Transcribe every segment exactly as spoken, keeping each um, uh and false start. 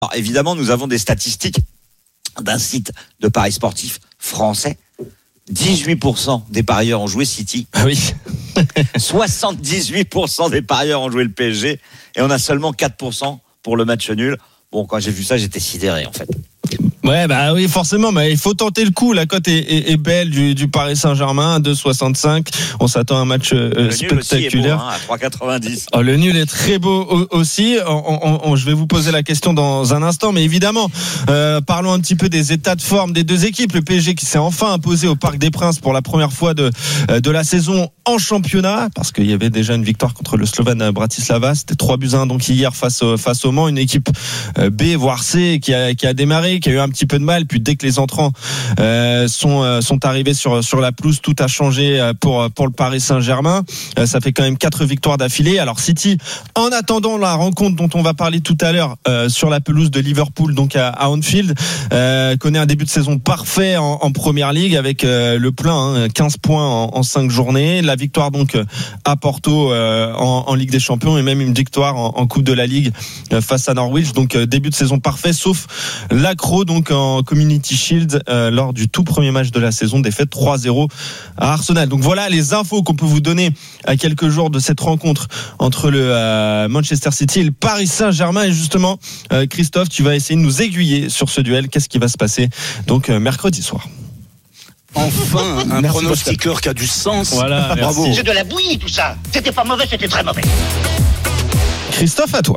Alors, évidemment, nous avons des statistiques d'un site de paris sportifs français. dix-huit pour cent des parieurs ont joué City. Ah oui. soixante-dix-huit pour cent des parieurs ont joué le P S G. Et on a seulement quatre pour cent pour le match nul. Bon, quand j'ai vu ça, j'étais sidéré, en fait. Ouais, bah oui, forcément, mais il faut tenter le coup. La cote est, est, est belle du, du Paris Saint-Germain, deux virgule soixante-cinq. On s'attend à un match euh, le spectaculaire. Nul aussi est beau, hein, à trois virgule quatre-vingt-dix. Oh, le nul est très beau aussi. On, on, on, je vais vous poser la question dans un instant, mais évidemment, euh, parlons un petit peu des états de forme des deux équipes. Le P S G qui s'est enfin imposé au Parc des Princes pour la première fois de, de la saison en championnat, parce qu'il y avait déjà une victoire contre le Slovène Bratislava. C'était trois buts à un donc hier face au, face au Mans, une équipe B voire C qui a, qui a démarré, qui a eu un petit peu de mal, puis dès que les entrants euh, sont euh, sont arrivés sur sur la pelouse, tout a changé pour pour le Paris Saint-Germain. Euh, ça fait quand même quatre victoires d'affilée. Alors City, en attendant la rencontre dont on va parler tout à l'heure euh, sur la pelouse de Liverpool, donc à, à Anfield, euh, connaît un début de saison parfait en, en Première Ligue avec euh, le plein, hein, quinze points en, en cinq journées, la victoire donc à Porto euh, en, en Ligue des Champions et même une victoire en, en Coupe de la Ligue euh, face à Norwich. Donc euh, début de saison parfait, sauf l'accro donc en Community Shield euh, lors du tout premier match de la saison, défaite trois zéro à Arsenal. Donc voilà les infos qu'on peut vous donner à quelques jours de cette rencontre entre le euh, Manchester City et le Paris Saint-Germain. Et justement, euh, Christophe, tu vas essayer de nous aiguiller sur ce duel. Qu'est-ce qui va se passer donc euh, mercredi soir? Enfin, un pronostiqueur qui a du sens. Voilà, bravo. C'est de la bouillie tout ça. C'était pas mauvais, c'était très mauvais. Christophe, à toi.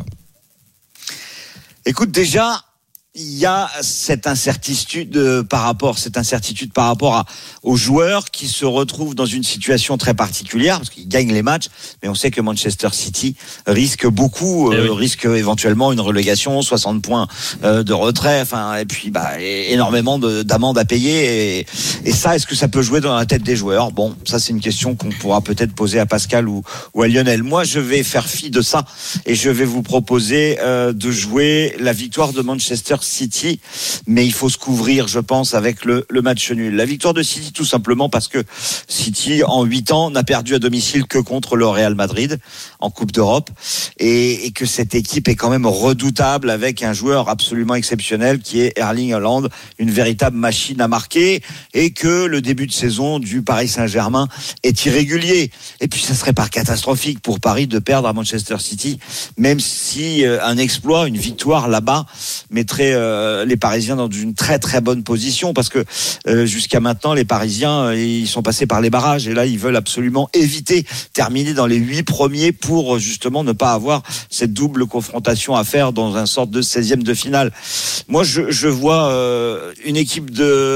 Écoute, déjà, il y a cette incertitude euh, par rapport, cette incertitude par rapport à, aux joueurs qui se retrouvent dans une situation très particulière parce qu'ils gagnent les matchs, mais on sait que Manchester City risque beaucoup, euh, oui. risque éventuellement une relégation, soixante points euh, de retrait, enfin, et puis bah énormément de, d'amendes à payer. Et, et ça, est-ce que ça peut jouer dans la tête des joueurs? Bon, ça c'est une question qu'on pourra peut-être poser à Pascal ou, ou à Lionel. Moi, je vais faire fi de ça et je vais vous proposer euh, de jouer la victoire de Manchester City, mais il faut se couvrir, je pense, avec le, le match nul. La victoire de City, tout simplement parce que City, en huit ans, n'a perdu à domicile que contre le Real Madrid en Coupe d'Europe, et, et que cette équipe est quand même redoutable avec un joueur absolument exceptionnel qui est Erling Haaland, une véritable machine à marquer, et que le début de saison du Paris Saint-Germain est irrégulier. Et puis, ça serait pas catastrophique pour Paris de perdre à Manchester City, même si euh, un exploit, une victoire là-bas mettrait euh, les Parisiens dans une très très bonne position, parce que euh, jusqu'à maintenant les Parisiens euh, ils sont passés par les barrages et là ils veulent absolument éviter terminer dans les huit premiers pour justement ne pas avoir cette double confrontation à faire dans un sorte de seizième de finale. Moi je, je vois euh, une équipe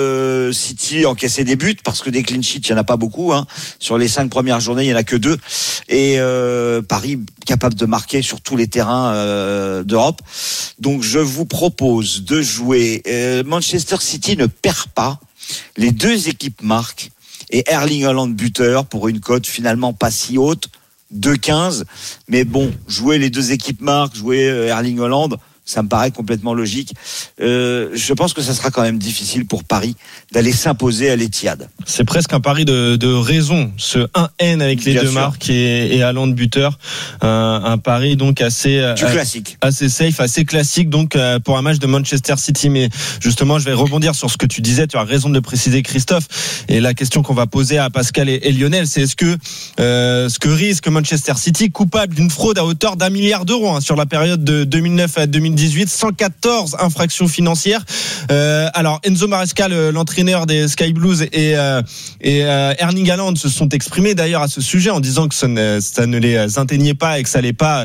de City encaisser des buts parce que des clean sheets il n'y en a pas beaucoup, hein. Sur les cinq premières journées il n'y en a que deux, et euh, Paris capable de marquer sur tous les terrains euh, d'Europe. Donc je vous propose de jouer euh, Manchester City ne perd pas, les deux équipes marquent et Erling Haaland buteur pour une cote finalement pas si haute, deux quinze, mais bon, jouer les deux équipes marquent, jouer Erling Haaland, ça me paraît complètement logique. Euh, je pense que ça sera quand même difficile pour Paris d'aller s'imposer à l'Etihad. C'est presque un pari de, de raison, ce un N avec les Bien deux sûr. marques et, et Haaland buteur. Un, un pari donc assez du euh, classique, assez safe, assez classique donc euh, pour un match de Manchester City. Mais justement, je vais rebondir sur ce que tu disais. Tu as raison de le préciser, Christophe. Et la question qu'on va poser à Pascal et, et Lionel, c'est est-ce que euh, ce que risque Manchester City, coupable d'une fraude à hauteur d'un milliard d'euros hein, sur la période de deux mille neuf à deux mille dix-huit, cent quatorze infractions financières. Euh, alors Enzo Maresca, l'entraîneur des Sky Blues, et, euh, et euh, Erling Haaland se sont exprimés d'ailleurs à ce sujet en disant que ça ne, ça ne les atteignait pas et que ça allait pas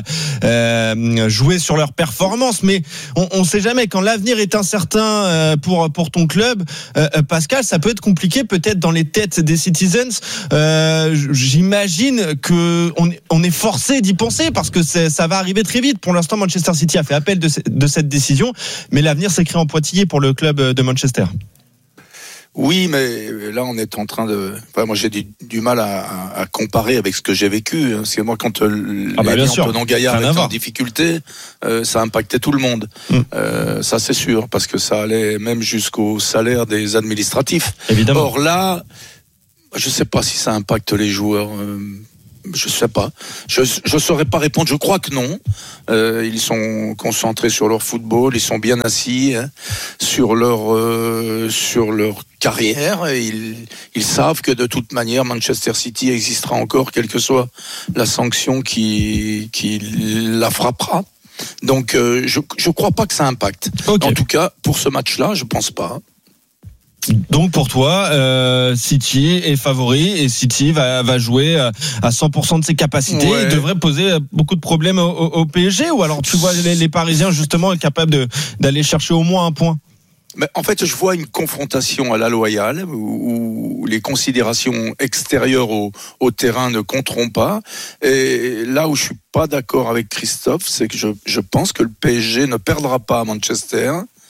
euh, jouer sur leur performance. Mais on ne sait jamais, quand l'avenir est incertain euh, pour pour ton club, euh, Pascal, ça peut être compliqué peut-être dans les têtes des Citizens. Euh, j'imagine que on, on est forcé d'y penser parce que ça va arriver très vite. Pour l'instant, Manchester City a fait appel de de cette décision, mais l'avenir s'écrit en pointillé pour le club de Manchester. Oui, mais là on est en train de. Enfin, moi j'ai du, du mal à, à, à comparer avec ce que j'ai vécu. Parce que moi, quand euh, ah bah les Antonin Gaillard étaient en difficulté, euh, ça impactait tout le monde. Mm. Euh, ça c'est sûr, parce que ça allait même jusqu'au salaire des administratifs. Évidemment. Or là, je sais pas si ça impacte les joueurs. Euh, Je sais pas. Je je saurais pas répondre. Je crois que non. Euh, ils sont concentrés sur leur football. Ils sont bien assis hein, sur leur euh, sur leur carrière. Et ils ils savent que de toute manière Manchester City existera encore, quelle que soit la sanction qui qui la frappera. Donc euh, je je crois pas que ça impacte. Okay. En tout cas pour ce match-là, je pense pas. Donc pour toi, euh, City est favori et City va, va jouer à cent pour cent de ses capacités. Ouais. Il devrait poser beaucoup de problèmes au, au, au P S G, ou alors tu vois les, les Parisiens justement capables de, d'aller chercher au moins un point? Mais en fait, je vois une confrontation à la loyale où, où les considérations extérieures au, au terrain ne compteront pas. Et là où je suis pas d'accord avec Christophe, c'est que je, je pense que le P S G ne perdra pas à Manchester.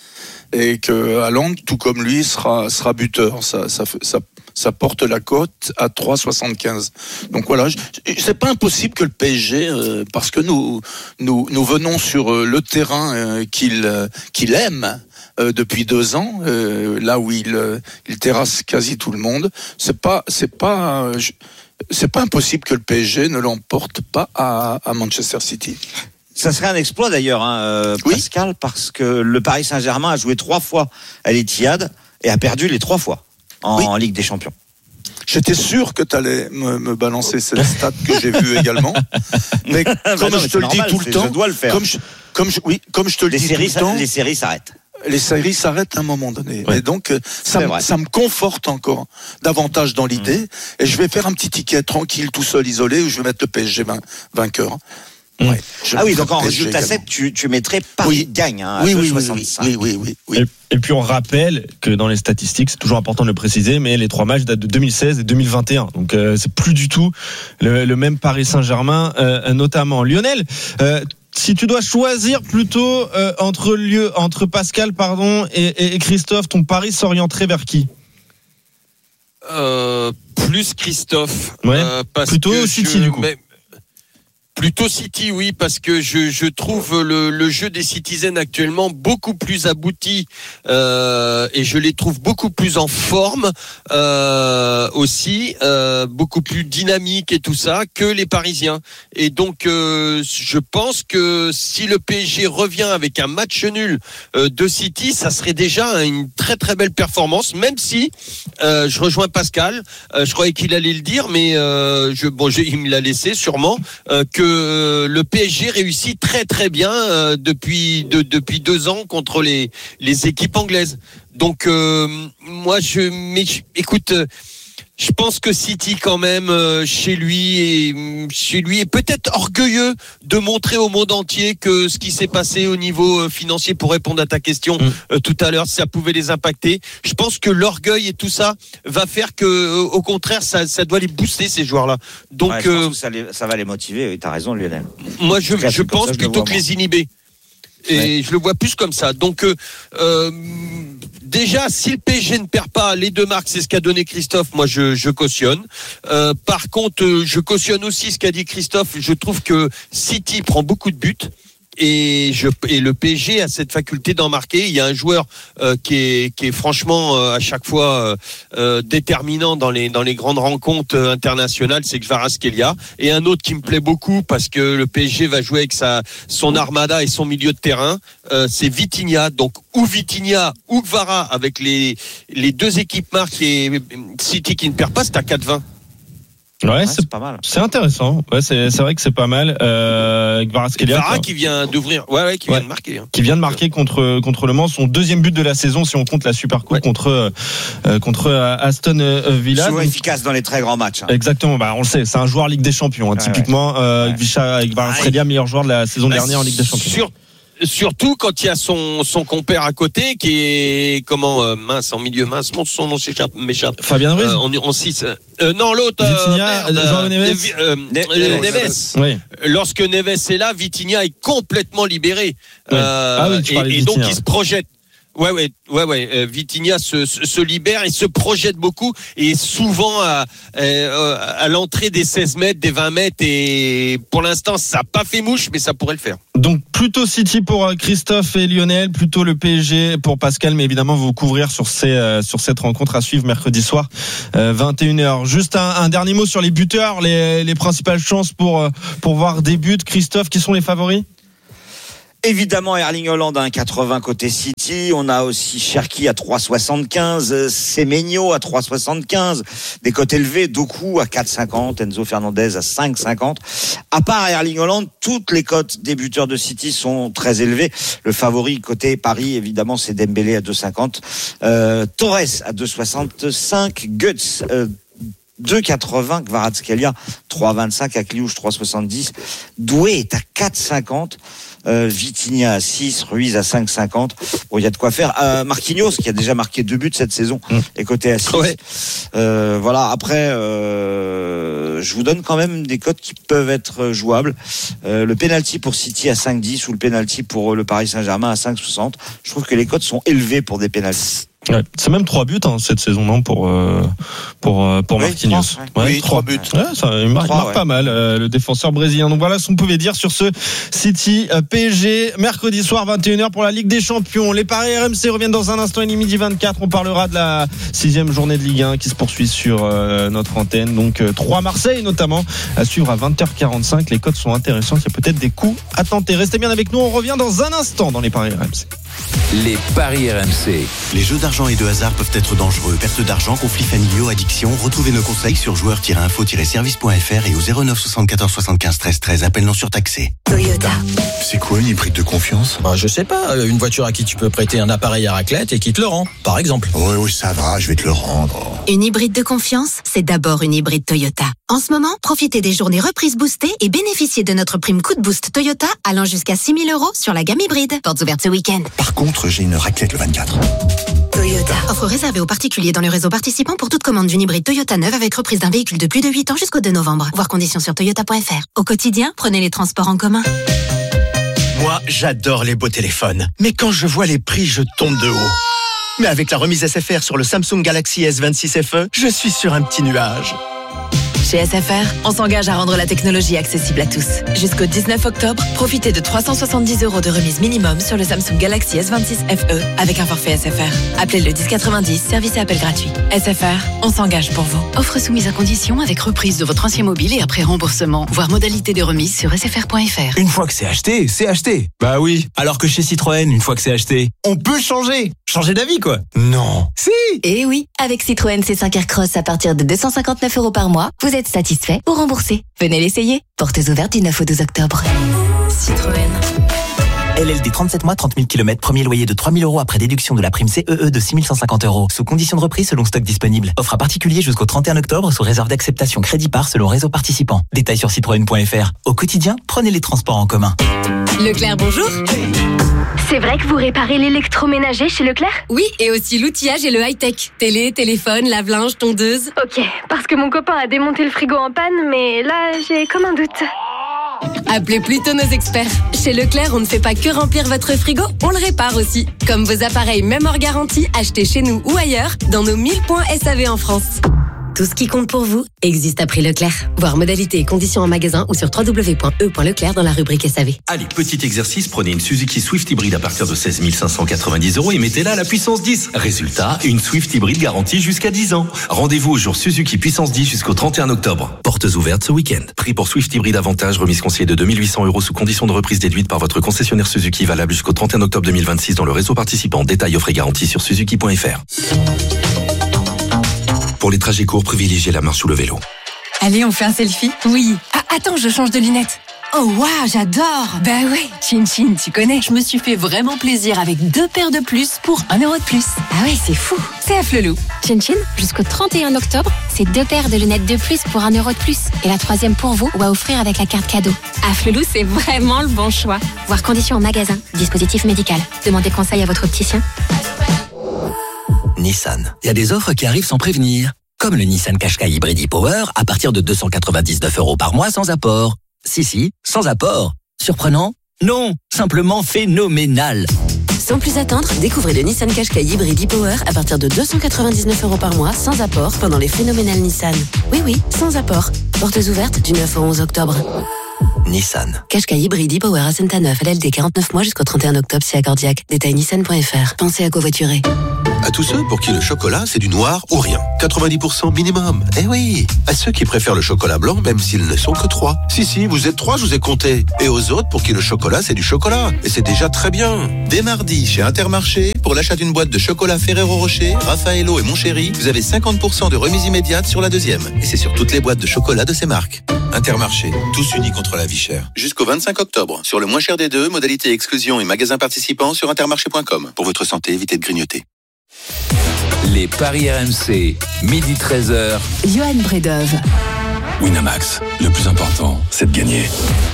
Et que Haaland, tout comme lui, sera sera buteur. Ça ça ça, ça porte la cote à trois virgule soixante-quinze. Donc voilà, je, c'est pas impossible que le P S G, euh, parce que nous nous nous venons sur le terrain euh, qu'il euh, qu'il aime euh, depuis deux ans, euh, là où il euh, il terrasse quasi tout le monde. C'est pas c'est pas euh, je, c'est pas impossible que le P S G ne l'emporte pas à, à Manchester City. Ça serait un exploit d'ailleurs, hein, euh, oui. Pascal, parce que le Paris Saint-Germain a joué trois fois à l'Etihad et a perdu les trois fois en, oui. en Ligue des Champions. J'étais sûr que tu allais me, me balancer cette stat que j'ai vue également. Mais comme bah non, je te le normal, dis tout le temps, je dois le faire. Comme je, comme je, oui, comme je te le les dis séries, tout le temps, les séries s'arrêtent. Les séries s'arrêtent à un moment donné. Ouais. Et donc, ça, m- ça me conforte encore davantage dans l'idée. Mmh. Et je vais faire un petit ticket tranquille, tout seul, isolé, où je vais mettre le P S G vainqueur. Ouais, ah oui, donc en résultat sept, tu, tu mettrais Paris oui. gagne hein, à oui, deux oui, virgule soixante-cinq. Oui, oui, oui, oui. Et, et puis on rappelle que dans les statistiques, c'est toujours important de le préciser, mais les trois matchs datent de deux mille seize et deux mille vingt et un. Donc euh, c'est plus du tout le, le même Paris Saint-Germain, euh, notamment. Lionel, euh, si tu dois choisir plutôt euh, entre lieu, entre Pascal pardon et, et, et Christophe, ton pari s'orienterait vers qui? euh, Plus Christophe. Ouais. Euh, parce plutôt que City je, du coup. Mais, Plutôt City, oui, parce que je, je trouve le, le jeu des Citizens actuellement beaucoup plus abouti euh, et je les trouve beaucoup plus en forme euh, aussi, euh, beaucoup plus dynamique et tout ça que les Parisiens. Et donc, euh, je pense que si le P S G revient avec un match nul euh, de City, ça serait déjà une très très belle performance, même si euh, je rejoins Pascal, euh, je croyais qu'il allait le dire, mais euh, je, bon, j'ai, il me l'a laissé sûrement, euh, que que le P S G réussit très très bien euh, depuis de, depuis deux ans contre les les équipes anglaises. Donc euh, moi je mais écoute, euh, je pense que City quand même euh, chez lui et chez lui est peut-être orgueilleux de montrer au monde entier que ce qui s'est passé au niveau euh, financier, pour répondre à ta question mmh. euh, tout à l'heure, si ça pouvait les impacter. Je pense que l'orgueil et tout ça va faire que euh, au contraire ça ça doit les booster ces joueurs-là. Donc ouais, je pense euh, que ça, les, ça va les motiver. Oui, t'as raison Lionel. Moi je cas, je pense ça, plutôt je que les inhiber. Et ouais. je le vois plus comme ça. Donc euh, euh, déjà, si le P S G ne perd pas les deux marques, c'est ce qu'a donné Christophe. Moi, je, je cautionne. Euh, par contre, euh, je cautionne aussi ce qu'a dit Christophe. Je trouve que City prend beaucoup de buts. Et, je, et le P S G a cette faculté d'en marquer. Il y a un joueur euh, qui est, qui est franchement euh, à chaque fois euh, euh, déterminant dans les, dans les grandes rencontres euh, internationales, c'est Kvaratskhelia. Et un autre qui me plaît beaucoup parce que le P S G va jouer avec sa, son armada et son milieu de terrain, euh, c'est Vitinha. Donc ou Vitinha ou Kvara avec les, les deux équipes marques et City qui ne perd pas, c'est à quatre vingt. Ouais, ouais c'est, c'est pas mal. C'est intéressant. Ouais, c'est, c'est vrai que c'est pas mal. Euh, Kvara qui vient d'ouvrir, ouais, ouais, qui ouais. vient de marquer. Hein. Qui vient de marquer contre contre Le Mans, son deuxième but de la saison si on compte la Super Coupe ouais. contre euh, contre Aston Villa. Souvent efficace dans les très grands matchs. Hein. Exactement. Bah, on le sait, c'est un joueur Ligue des Champions. Hein, ouais, typiquement, ouais. Euh, ouais. Kvaratskhelia, ouais. meilleur joueur de la saison bah, dernière en Ligue des Champions. Sur... Surtout quand il y a son son compère à côté qui est comment euh, mince en milieu mince son nom s'échappe m'échappe Fabien Ruiz euh, on on six euh, non l'autre Vitinha, euh, Jean Neves euh, euh, Neves oui. Lorsque Neves est là, Vitinha est complètement libéré oui. euh, ah oui, et, et donc il se projette Ouais, ouais, ouais, ouais. Euh, Vitinha se, se, se libère et se projette beaucoup et souvent à, à, à l'entrée des seize mètres, des vingt mètres et pour l'instant ça n'a pas fait mouche mais ça pourrait le faire. Donc plutôt City pour Christophe et Lionel, plutôt le P S G pour Pascal, mais évidemment vous couvrir sur ces euh, sur cette rencontre à suivre mercredi soir euh, vingt et une heures. Juste un, un dernier mot sur les buteurs, les, les principales chances pour pour voir des buts. Christophe, qui sont les favoris? Évidemment, Erling Haaland à un quatre-vingts côté City. On a aussi Cherki à trois soixante-quinze, Semenyo à trois soixante-quinze. Des cotes élevés, Doku à quatre cinquante, Enzo Fernandez à cinq cinquante. À part Erling Haaland, toutes les cotes des buteurs de City sont très élevées. Le favori côté Paris, évidemment, c'est Dembélé à deux cinquante. Euh, Torres à deux soixante-cinq. Guts, euh, deux quatre-vingts, Kvaratskhelia trois vingt-cinq, Akliouche trois soixante-dix. Doué est à quatre cinquante. Euh, Vitinha à six, Ruiz à cinq cinquante. Bon, il y a de quoi faire. Euh, Marquinhos, qui a déjà marqué deux buts cette saison, mmh. est coté à six. Ouais. Euh, voilà. Après, euh, je vous donne quand même des cotes qui peuvent être jouables. Euh, le penalty pour City à cinq dix ou le penalty pour le Paris Saint-Germain à cinq soixante. Je trouve que les cotes sont élevées pour des penaltys. Ouais, c'est même trois buts hein, cette saison, non, pour euh, pour euh, pour oui, Marquinhos. trois, ouais. Oui, trois buts. Ouais, ça il marque, trois, marque ouais. pas mal euh, le défenseur brésilien. Donc voilà ce qu'on pouvait dire sur ce City euh, P S G mercredi soir vingt et une heures pour la Ligue des Champions. Les paris R M C reviennent dans un instant, il est midi vingt-quatre. On parlera de la sixième journée de Ligue un qui se poursuit sur euh, notre antenne. Donc euh, trois Marseille notamment à suivre à vingt heures quarante-cinq. Les cotes sont intéressantes. Il y a peut-être des coups à tenter. Restez bien avec nous. On revient dans un instant dans les paris R M C. Les paris R M C. Les jeux d'argent et de hasard peuvent être dangereux. Perte d'argent, conflits familiaux, addiction. Retrouvez nos conseils sur joueurs tiret info tiret service point f r et au zéro neuf soixante-quatorze soixante-quinze treize treize. Appel non surtaxé. Toyota. C'est quoi une hybride de confiance? Bah, je sais pas. Une voiture à qui tu peux prêter un appareil à raclette et qui te le rend, par exemple. Oui, oui, ça va, je vais te le rendre. Une hybride de confiance, c'est d'abord une hybride Toyota. En ce moment, profitez des journées reprises boostées et bénéficiez de notre prime coup de boost Toyota allant jusqu'à six mille euros sur la gamme hybride. Portes ouvertes ce week-end. Par contre, j'ai une raclette le vingt-quatre. Toyota. Offre réservée aux particuliers dans le réseau participant pour toute commande d'une hybride Toyota neuve avec reprise d'un véhicule de plus de huit ans jusqu'au deux novembre. Voir conditions sur toyota point f r. Au quotidien, prenez les transports en commun. Moi, j'adore les beaux téléphones. Mais quand je vois les prix, je tombe de haut. Mais avec la remise S F R sur le Samsung Galaxy S vingt-six F E, je suis sur un petit nuage. Chez S F R, on s'engage à rendre la technologie accessible à tous. Jusqu'au dix-neuf octobre, profitez de trois cent soixante-dix euros de remise minimum sur le Samsung Galaxy S vingt-six F E avec un forfait S F R. Appelez le dix quatre-vingt-dix, service et appel gratuit. S F R, on s'engage pour vous. Offre soumise à condition avec reprise de votre ancien mobile et après remboursement. Voir modalité de remise sur s f r point f r. Une fois que c'est acheté, c'est acheté. Bah oui. Alors que chez Citroën, une fois que c'est acheté, on peut changer. Changer d'avis, quoi. Non. Si. Eh oui. Avec Citroën C cinq Aircross à partir de deux cent cinquante-neuf euros par mois, vous êtes satisfait ou remboursé. Venez l'essayer. Portes ouvertes du neuf au douze octobre. Citroën. L L D trente-sept mois, trente mille kilomètres, premier loyer de trois mille euros après déduction de la prime C E E de six mille cent cinquante euros. Sous condition de reprise selon stock disponible. Offre à particulier jusqu'au trente et un octobre sous réserve d'acceptation crédit par selon réseau participant. Détails sur citroën point f r. Au quotidien, prenez les transports en commun. Leclerc, bonjour. C'est vrai que vous réparez l'électroménager chez Leclerc ? Oui, et aussi l'outillage et le high-tech. Télé, téléphone, lave-linge, tondeuse. Ok, parce que mon copain a démonté le frigo en panne, mais là, j'ai comme un doute. Appelez plutôt nos experts. Chez Leclerc, on ne fait pas que remplir votre frigo, on le répare aussi. Comme vos appareils même hors garantie, achetés chez nous ou ailleurs, dans nos mille points S A V en France. Tout ce qui compte pour vous existe à prix Leclerc. Voir modalités et conditions en magasin ou sur w w w point e point leclerc dans la rubrique S A V. Allez, petit exercice, prenez une Suzuki Swift hybride à partir de seize mille cinq cent quatre-vingt-dix euros et mettez-la à la puissance dix. Résultat, une Swift hybride garantie jusqu'à dix ans. Rendez-vous au jour Suzuki puissance dix jusqu'au trente et un octobre. Portes ouvertes ce week-end. Prix pour Swift hybride avantage, remise conseillée de deux mille huit cents euros sous condition de reprise déduite par votre concessionnaire Suzuki, valable jusqu'au trente et un octobre deux mille vingt-six dans le réseau participant. Détails offre et garantie sur suzuki point f r. Pour les trajets courts, privilégiez la marche ou le vélo. Allez, on fait un selfie ? Oui. Ah, attends, je change de lunettes. Oh waouh, j'adore. Bah ouais, Chin Chin, tu connais. Je me suis fait vraiment plaisir avec deux paires de plus pour un euro de plus. Ah ouais, c'est fou. C'est à Flelou. Chin Chin, jusqu'au trente et un octobre, c'est deux paires de lunettes de plus pour un euro de plus. Et la troisième pour vous ou à offrir avec la carte cadeau. À Flelou, c'est vraiment le bon choix. Voir conditions en magasin. Dispositif médical. Demandez conseil à votre opticien. Nissan. Il y a des offres qui arrivent sans prévenir. Comme le Nissan Qashqai Hybrid e-Power à partir de deux cent quatre-vingt-dix-neuf euros par mois sans apport. Si, si, sans apport. Surprenant ? Non, simplement phénoménal. Sans plus attendre, découvrez le Nissan Qashqai hybride e-Power à partir de deux cent quatre-vingt-dix-neuf euros par mois, sans apport, pendant les phénoménales Nissan. Oui, oui, sans apport. Portes ouvertes du neuf au onze octobre. Nissan. Qashqai hybride e-Power à Saint-Neuf, L L D, quarante-neuf mois jusqu'au trente et un octobre, si accordiaque. Détail nissan point f r. Pensez à covoiturer. À tous ceux pour qui le chocolat, c'est du noir ou rien. quatre-vingt-dix pour cent minimum. Eh oui. À ceux qui préfèrent le chocolat blanc, même s'ils ne sont que trois. Si, si, vous êtes trois, je vous ai compté. Et aux autres pour qui le chocolat, c'est du chocolat. Et c'est déjà très bien. Dès mardi, chez Intermarché, pour l'achat d'une boîte de chocolat Ferrero Rocher, Raffaello et Montchéri, vous avez cinquante pour cent de remise immédiate sur la deuxième. Et c'est sur toutes les boîtes de chocolat de ces marques. Intermarché, tous unis contre la vie chère. Jusqu'au vingt-cinq octobre, sur le moins cher des deux, modalité exclusion et magasins participants sur intermarché point com. Pour votre santé, évitez de grignoter. Les paris R M C, midi treize heures. Johan Bredov. Winamax, le plus important, c'est de gagner.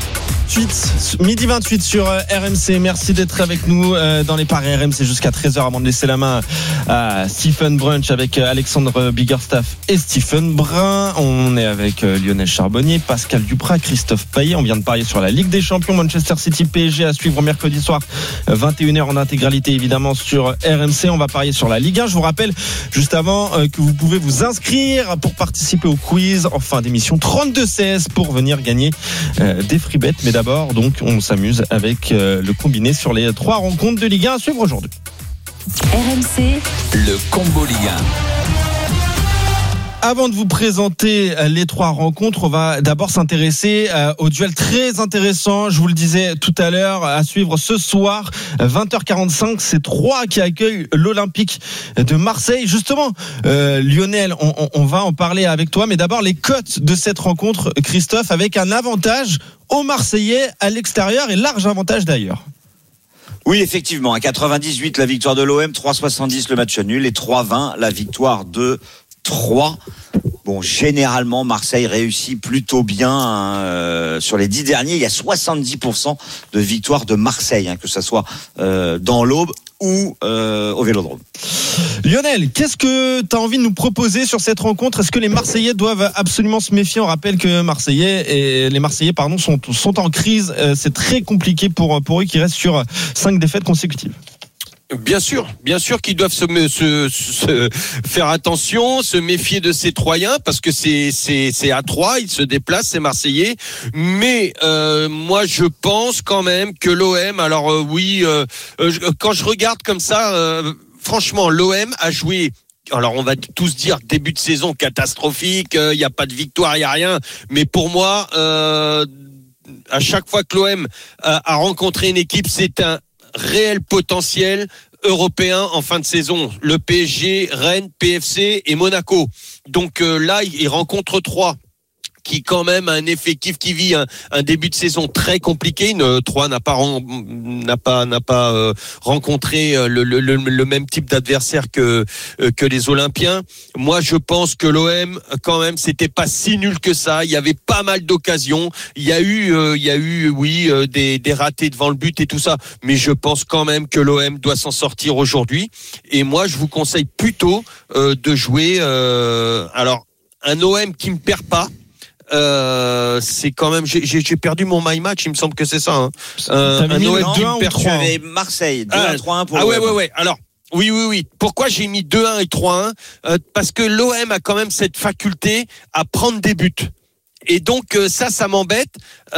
midi vingt-huit sur R M C. Merci d'être avec nous dans les paris R M C jusqu'à treize heures, avant de laisser la main à Stephen Brunch avec Alexandre Biggerstaff et Stephen Brun. On est avec Lionel Charbonnier, Pascal Duprat, Christophe Payet. On vient de parier sur la Ligue des Champions, Manchester City P S G à suivre mercredi soir vingt et une heures en intégralité évidemment sur R M C. On va parier sur la Ligue un. Je vous rappelle juste avant que vous pouvez vous inscrire pour participer au quiz en fin d'émission, trente-deux C S pour venir gagner des free bets. Mais d'abord, donc, on s'amuse avec euh, le combiné sur les trois rencontres de Ligue un à suivre aujourd'hui. R M C, le combo Ligue un. Avant de vous présenter les trois rencontres, on va d'abord s'intéresser au duel très intéressant, je vous le disais tout à l'heure, à suivre ce soir, vingt heures quarante-cinq, c'est Troyes qui accueille l'Olympique de Marseille. Justement, euh, Lionel, on, on va en parler avec toi, mais d'abord les cotes de cette rencontre, Christophe, avec un avantage aux Marseillais à l'extérieur et large avantage d'ailleurs. Oui, effectivement, à quatre-vingt-dix-huit la victoire de l'O M, trois soixante-dix le match nul et trois vingt la victoire de Troyes. Bon, généralement, Marseille réussit plutôt bien hein, euh, sur les dix derniers. Il y a soixante-dix pour cent de victoires de Marseille, hein, que ce soit euh, dans l'Aube ou euh, au Vélodrome. Lionel, qu'est-ce que tu as envie de nous proposer sur cette rencontre ? Est-ce que les Marseillais doivent absolument se méfier ? On rappelle que Marseillais et les Marseillais pardon, sont, sont en crise. Euh, c'est très compliqué pour, pour eux qui restent sur cinq défaites consécutives. Bien sûr, bien sûr qu'ils doivent se, se, se faire attention, se méfier de ces Troyens parce que c'est c'est c'est à Troyes, ils se déplacent, c'est Marseillais. Mais euh, moi, je pense quand même que l'O M. Alors euh, oui, euh, euh, quand je regarde comme ça, euh, franchement, l'O M a joué. Alors on va tous dire début de saison catastrophique, il euh, n'y a pas de victoire, il y a rien. Mais pour moi, euh, à chaque fois que l'O M a, a rencontré une équipe, c'est un réel potentiel européen en fin de saison. Le P S G, Rennes, P F C et Monaco. Donc euh, là, il rencontre trois qui quand même a un effectif qui vit un, un début de saison très compliqué. Une, Troyes n'a pas n'a pas n'a pas euh, rencontré le, le, le, le même type d'adversaire que euh, que les Olympiens. Moi, je pense que l'O M quand même c'était pas si nul que ça. Il y avait pas mal d'occasions. Il y a eu euh, il y a eu oui euh, des des ratés devant le but et tout ça. Mais je pense quand même que l'O M doit s'en sortir aujourd'hui. Et moi, je vous conseille plutôt euh, de jouer euh, alors un O M qui ne perd pas. Euh, c'est quand même j'ai, j'ai perdu mon my match, il me semble que c'est ça hein. euh, un O M qui me perd. Tu avais Marseille deux un trois un pour ah l'O M. ouais ouais ouais alors oui oui oui pourquoi j'ai mis deux un et trois un euh, parce que l'O M a quand même cette faculté à prendre des buts et donc euh, ça ça m'embête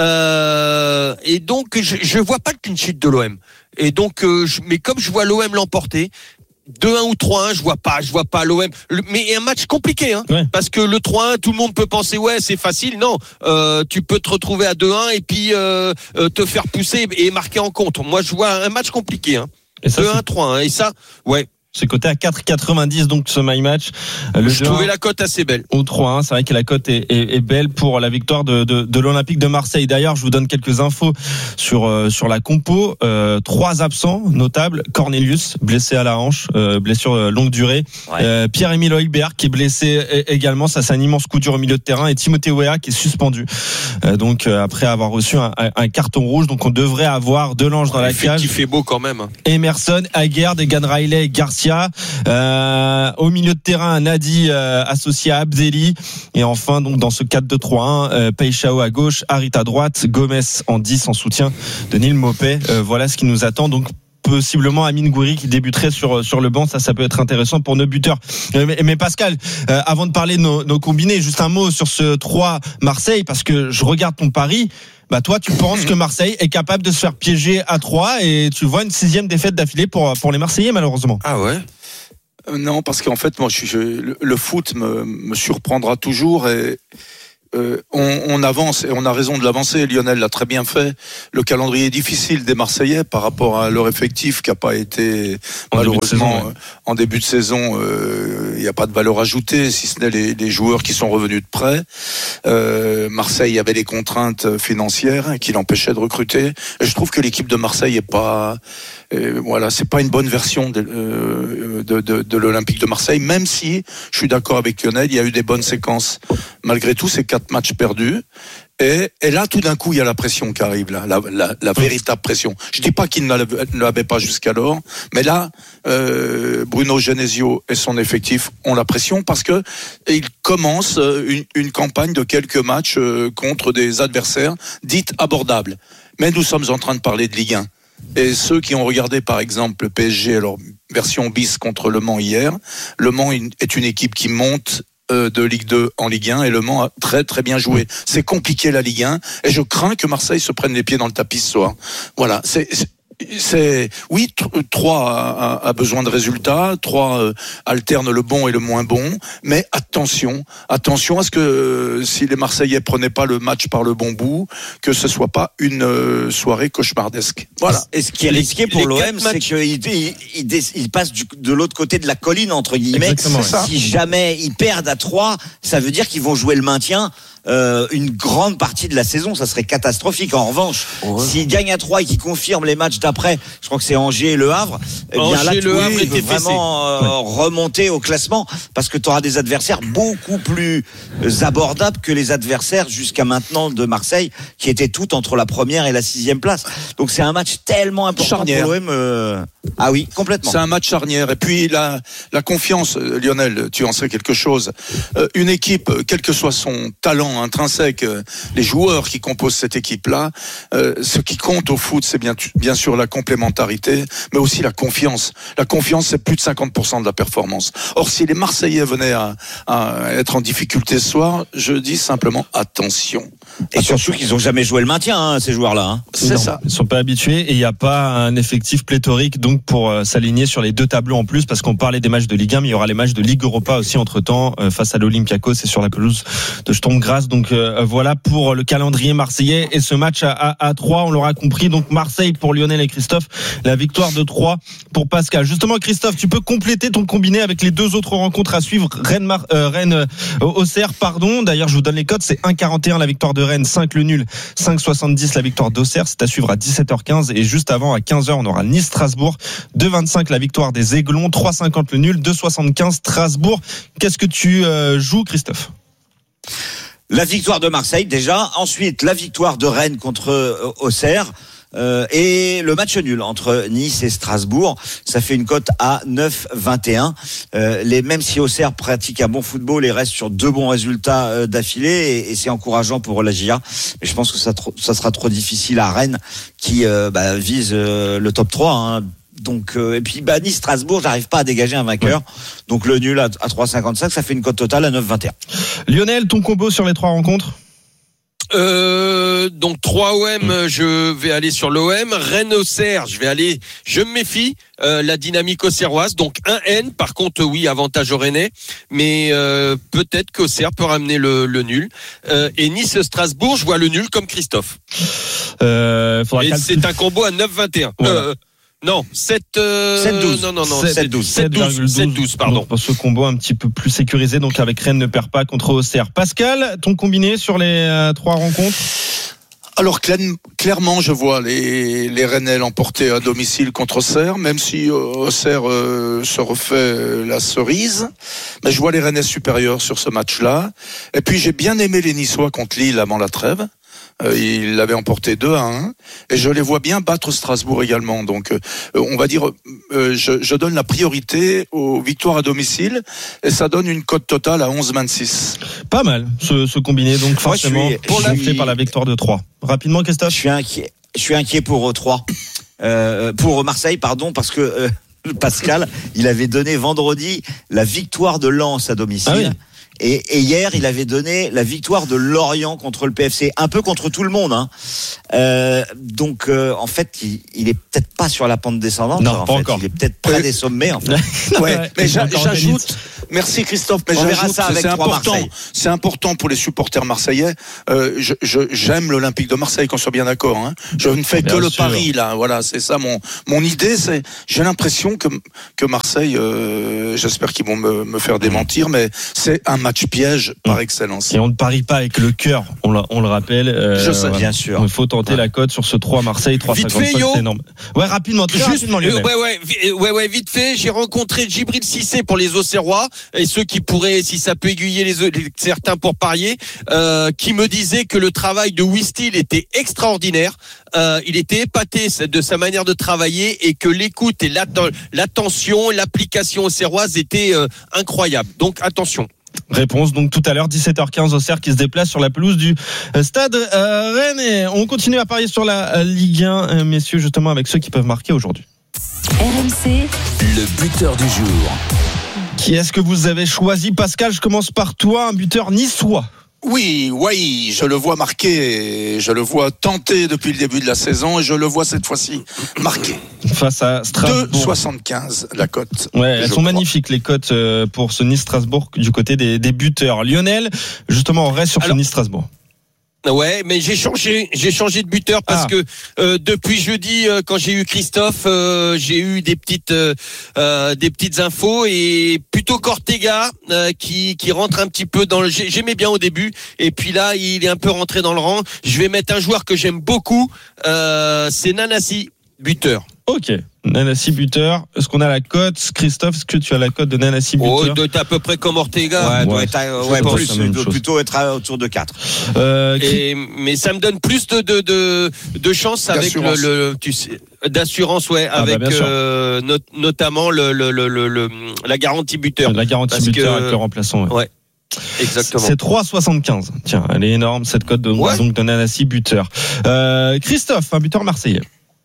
euh, et donc je, je vois pas le clean sheet de l'O M et donc euh, je, mais comme je vois l'O M l'emporter deux un ou trois un, je vois pas, je vois pas l'O M. Le, mais un match compliqué, hein, ouais. Parce que le trois un, tout le monde peut penser ouais, c'est facile. Non, euh, tu peux te retrouver à deux un et puis euh, te faire pousser et marquer en contre. Moi, je vois un match compliqué, hein. deux un, trois un, et ça, ouais. C'est coté à quatre quatre-vingt-dix donc ce my match. Le je trouvais la cote assez belle. Au trois un, c'est vrai que la cote est, est, est belle pour la victoire de, de, de l'Olympique de Marseille. D'ailleurs, je vous donne quelques infos sur euh, sur la compo. Euh, trois absents notables. Cornelius blessé à la hanche, euh, blessure longue durée. Ouais. Euh, Pierre-Emile Højbjerg qui est blessé également. Ça, c'est un immense coup dur au milieu de terrain. Et Timothée Weah qui est suspendu. Euh, donc euh, après avoir reçu un, un carton rouge, donc on devrait avoir Delange dans ouais, la cage. Il fait beau quand même. Emerson, Aguerd, Egan Riley, Garcia. Euh, au milieu de terrain, Nadi euh, associé à Abdelli, et enfin donc dans ce quatre deux trois un, euh, Peixao à gauche, Harit à droite, Gomez en dix en soutien de Neil Maupay. Euh, voilà ce qui nous attend. Donc possiblement Amine Gouiri qui débuterait sur sur le banc. Ça, ça peut être intéressant pour nos buteurs. Mais, mais Pascal, euh, avant de parler de nos, nos combinés, juste un mot sur ce trois Marseille, parce que je regarde ton pari. Bah toi, tu penses que Marseille est capable de se faire piéger à trois et tu vois une sixième défaite d'affilée pour pour les Marseillais, malheureusement. Ah ouais. Euh, non, parce qu'en fait, moi, je, je, le, le foot me, me surprendra toujours et euh, on, on avance et on a raison de l'avancer. Lionel l'a très bien fait. Le calendrier est difficile des Marseillais par rapport à leur effectif qui n'a pas été en malheureusement début de saison, ouais. en début de saison. Il n'y a pas de valeur ajoutée, si ce n'est les, les joueurs qui sont revenus de prêt. Euh, Marseille avait des contraintes financières qui l'empêchaient de recruter. Et je trouve que l'équipe de Marseille est pas Euh, voilà, c'est pas une bonne version de, euh, de, de, de l'Olympique de Marseille, même si je suis d'accord avec Lionel, il y a eu des bonnes séquences. Malgré tout, ces quatre matchs perdus. Et, et là, tout d'un coup, il y a la pression qui arrive, là, la, la, la véritable pression. Je dis pas qu'il ne l'avait pas jusqu'alors, mais là, euh, Bruno Genesio et son effectif ont la pression parce que ils commencent une, une campagne de quelques matchs euh, contre des adversaires dites abordables. Mais nous sommes en train de parler de Ligue un. Et ceux qui ont regardé par exemple le P S G, alors version bis contre Le Mans hier, Le Mans est une équipe qui monte de Ligue deux en Ligue un et Le Mans a très très bien joué. C'est compliqué la Ligue un et je crains que Marseille se prenne les pieds dans le tapis ce soir. Voilà, c'est... c'est C'est oui, trois a, a besoin de résultats, trois euh, alterne le bon et le moins bon, mais attention, attention à ce que euh, si les Marseillais prenaient pas le match par le bon bout, que ce soit pas une euh, soirée cauchemardesque. Voilà. Et ce qui est risqué pour l'O M, c'est qu'il il, il, il passe du, de l'autre côté de la colline entre guillemets. Exactement, si jamais ils perdent à trois, ça veut dire qu'ils vont jouer le maintien. Euh, une grande partie de la saison, ça serait catastrophique. En revanche, ouais. s'ils gagnent à trois et qu'ils confirment les matchs d'après, je crois que c'est Angers et Le Havre, eh bien Angers, là, Le Havre oui, peut vraiment euh, ouais. remonter au classement parce que tu auras des adversaires beaucoup plus abordables que les adversaires jusqu'à maintenant de Marseille qui étaient toutes entre la première et la sixième place. Donc c'est un match tellement important charnière. Pour l'O M. Euh... Ah oui, complètement. C'est un match charnière. Et puis la, la confiance, Lionel, tu en sais quelque chose. Euh, une équipe, quel que soit son talent intrinsèque, les joueurs qui composent cette équipe-là, euh, ce qui compte au foot, c'est bien, bien sûr la complémentarité, mais aussi la confiance. La confiance, c'est plus de cinquante pour cent de la performance. Or, si les Marseillais venaient à, à être en difficulté ce soir, je dis simplement attention. Et attention. Surtout qu'ils n'ont jamais joué le maintien, hein, ces joueurs-là. Hein. C'est non, ça. Ils ne sont pas habitués et il n'y a pas un effectif pléthorique donc pour euh, s'aligner sur les deux tableaux en plus, parce qu'on parlait des matchs de Ligue un, mais il y aura les matchs de Ligue Europa aussi entre-temps euh, face à l'Olympiakos et sur la pelouse de Sturm-Graz. Donc euh, voilà pour le calendrier marseillais et ce match à, à, à trois, on l'aura compris. Donc Marseille pour Lionel et Christophe, la victoire de trois pour Pascal. Justement Christophe, tu peux compléter ton combiné avec les deux autres rencontres à suivre. Rennes, Mar- euh, Rennes euh, Auxerre, pardon. D'ailleurs je vous donne les codes, c'est un virgule quarante et un la victoire de Rennes, cinq le nul, cinq virgule soixante-dix la victoire d'Auxerre. C'est à suivre à dix-sept heures quinze et juste avant à quinze heures on aura Nice-Strasbourg, deux virgule vingt-cinq la victoire des Aiglons, trois virgule cinquante le nul, deux virgule soixante-quinze Strasbourg. Qu'est-ce que tu euh, joues Christophe ? La victoire de Marseille déjà, ensuite la victoire de Rennes contre euh, Auxerre euh, et le match nul entre Nice et Strasbourg. Ça fait une cote à neuf virgule vingt et un. Euh, les, même si Auxerre pratique un bon football et reste sur deux bons résultats euh, d'affilée et, et c'est encourageant pour la J A. Mais je pense que ça, tro- ça sera trop difficile à Rennes qui euh, bah, vise euh, le top trois. Hein. Donc euh, et puis bah, Nice Strasbourg, j'arrive pas à dégager un vainqueur. Ouais. Donc le nul à, à trois virgule cinquante-cinq, ça fait une cote totale à neuf virgule vingt et un. Lionel, ton combo sur les trois rencontres ? Euh, donc trois O M, mmh. je vais aller sur l'O M. Rennes Auxerre, je vais aller, je me méfie, euh, la dynamique auxerroise. Donc un N, par contre oui, avantage au Rennais, mais euh, peut-être qu'Auxerre peut ramener le, le nul. Euh, et Nice Strasbourg, je vois le nul comme Christophe. Euh, et calculer. C'est un combo à neuf virgule vingt et un. Voilà. Euh, Non, sept, euh, sept douze. Non, non, non, sept douze. sept douze, sept douze, pardon. Donc, ce combo un petit peu plus sécurisé, donc avec Rennes ne perd pas contre Auxerre. Pascal, ton combiné sur les euh, trois rencontres ? Alors clairement, je vois les, les Rennais l'emporter à domicile contre Auxerre, même si Auxerre euh, se refait la cerise. Mais je vois les Rennais supérieurs sur ce match-là. Et puis j'ai bien aimé les Niçois contre Lille avant la trêve. Euh, il l'avait emporté deux à un et je les vois bien battre Strasbourg également. Donc euh, on va dire euh, je, je donne la priorité aux victoires à domicile et ça donne une cote totale à onze virgule vingt-six. Pas mal ce, ce combiné, donc forcément Moi, pour la par la victoire de trois. Rapidement Christophe. Je suis inquiet. Je suis inquiet pour trois. euh, pour Marseille, pardon, parce que euh, Pascal, il avait donné vendredi la victoire de Lens à domicile. Ah oui. Et, et hier, il avait donné la victoire de Lorient contre le P F C, un peu contre tout le monde. Hein. Euh, donc, euh, en fait, il, il est peut-être pas sur la pente descendante. Non, en pas fait. encore. Il est peut-être près Ouais. des sommets. En fait. Ouais, mais j'a- j'ajoute. Merci Christophe, mais On verra j'ajoute, ça avec c'est trois important. Marseille. C'est important pour les supporters marseillais. Euh, je, je, j'aime l'Olympique de Marseille, qu'on soit bien d'accord. Hein. Je ne fais Bien que le sûr. pari là. Voilà, c'est ça mon mon idée. C'est, j'ai l'impression que que Marseille, euh, j'espère qu'ils vont me, me faire démentir, mais c'est un match piège par excellence. Et on ne parie pas avec le cœur, on, l'a- on le rappelle. Euh, Je sais, voilà. bien sûr. Il faut tenter ouais. la cote sur ce trois Marseille, trois Vite cinquante-cinq, fait, Yo. c'est énorme. Ouais, rapidement, très Juste, rapidement, euh, Lionel. ouais, ouais, vi- ouais, ouais, vite fait. J'ai rencontré Djibril Cissé pour les Auxerrois et ceux qui pourraient, si ça peut aiguiller les, les certains pour parier, euh, qui me disaient que le travail de Wistil était extraordinaire. Euh, il était épaté de sa manière de travailler et que l'écoute et l'atten- l'attention, l'application auxerroise étaient euh, incroyables. Donc attention. Réponse donc tout à l'heure, dix-sept heures quinze, Auxerre qui se déplace sur la pelouse du stade euh, Rennais. On continue à parier sur la euh, Ligue un, euh, messieurs, justement avec ceux qui peuvent marquer aujourd'hui. R M C, Le buteur du jour. Qui est-ce que vous avez choisi? Pascal, je commence par toi, un buteur niçois. Oui, oui, je le vois marqué, je le vois tenter depuis le début de la saison et je le vois cette fois-ci marqué. Face à deux Strasbourg. soixante-quinze la cote. Ouais, elles sont crois. magnifiques les cotes euh, pour ce Nice-Strasbourg du côté des, des buteurs. Lionel, justement, on reste sur Alors, ce Nice-Strasbourg. Ouais, mais j'ai changé, j'ai changé de buteur parce Ah. que euh, depuis jeudi, euh, quand j'ai eu Christophe, euh, j'ai eu des petites, euh, euh, des petites infos et plutôt Cortega euh, qui qui rentre un petit peu dans le. j'ai- J'aimais bien au début et puis là, il est un peu rentré dans le rang. Je vais mettre un joueur que j'aime beaucoup, euh, c'est Nanasi, buteur. Ok, Nanasi buteur. Est-ce qu'on a la cote? Christophe, est-ce que tu as la cote de Nanasi buteur? Oh, il doit être à peu près comme Ortega. Ouais, doit Ouais, être, à- je ouais, pense plus, la même il doit chose. plutôt être à- autour de quatre. Euh, qui- Et, mais ça me donne plus de de de, de chance avec le, D'assurance. le tu sais d'assurance ouais Ah, bah, avec bien sûr. euh, not- notamment le, le, le, le, le- la garantie buteur. La garantie Parce buteur que- avec le remplaçant. Ouais. Ouais. Exactement. C'est trois soixante-quinze. Tiens, elle est énorme cette cote de, Ouais. donc de Nanasi buteur. Euh, Christophe, un buteur marseillais.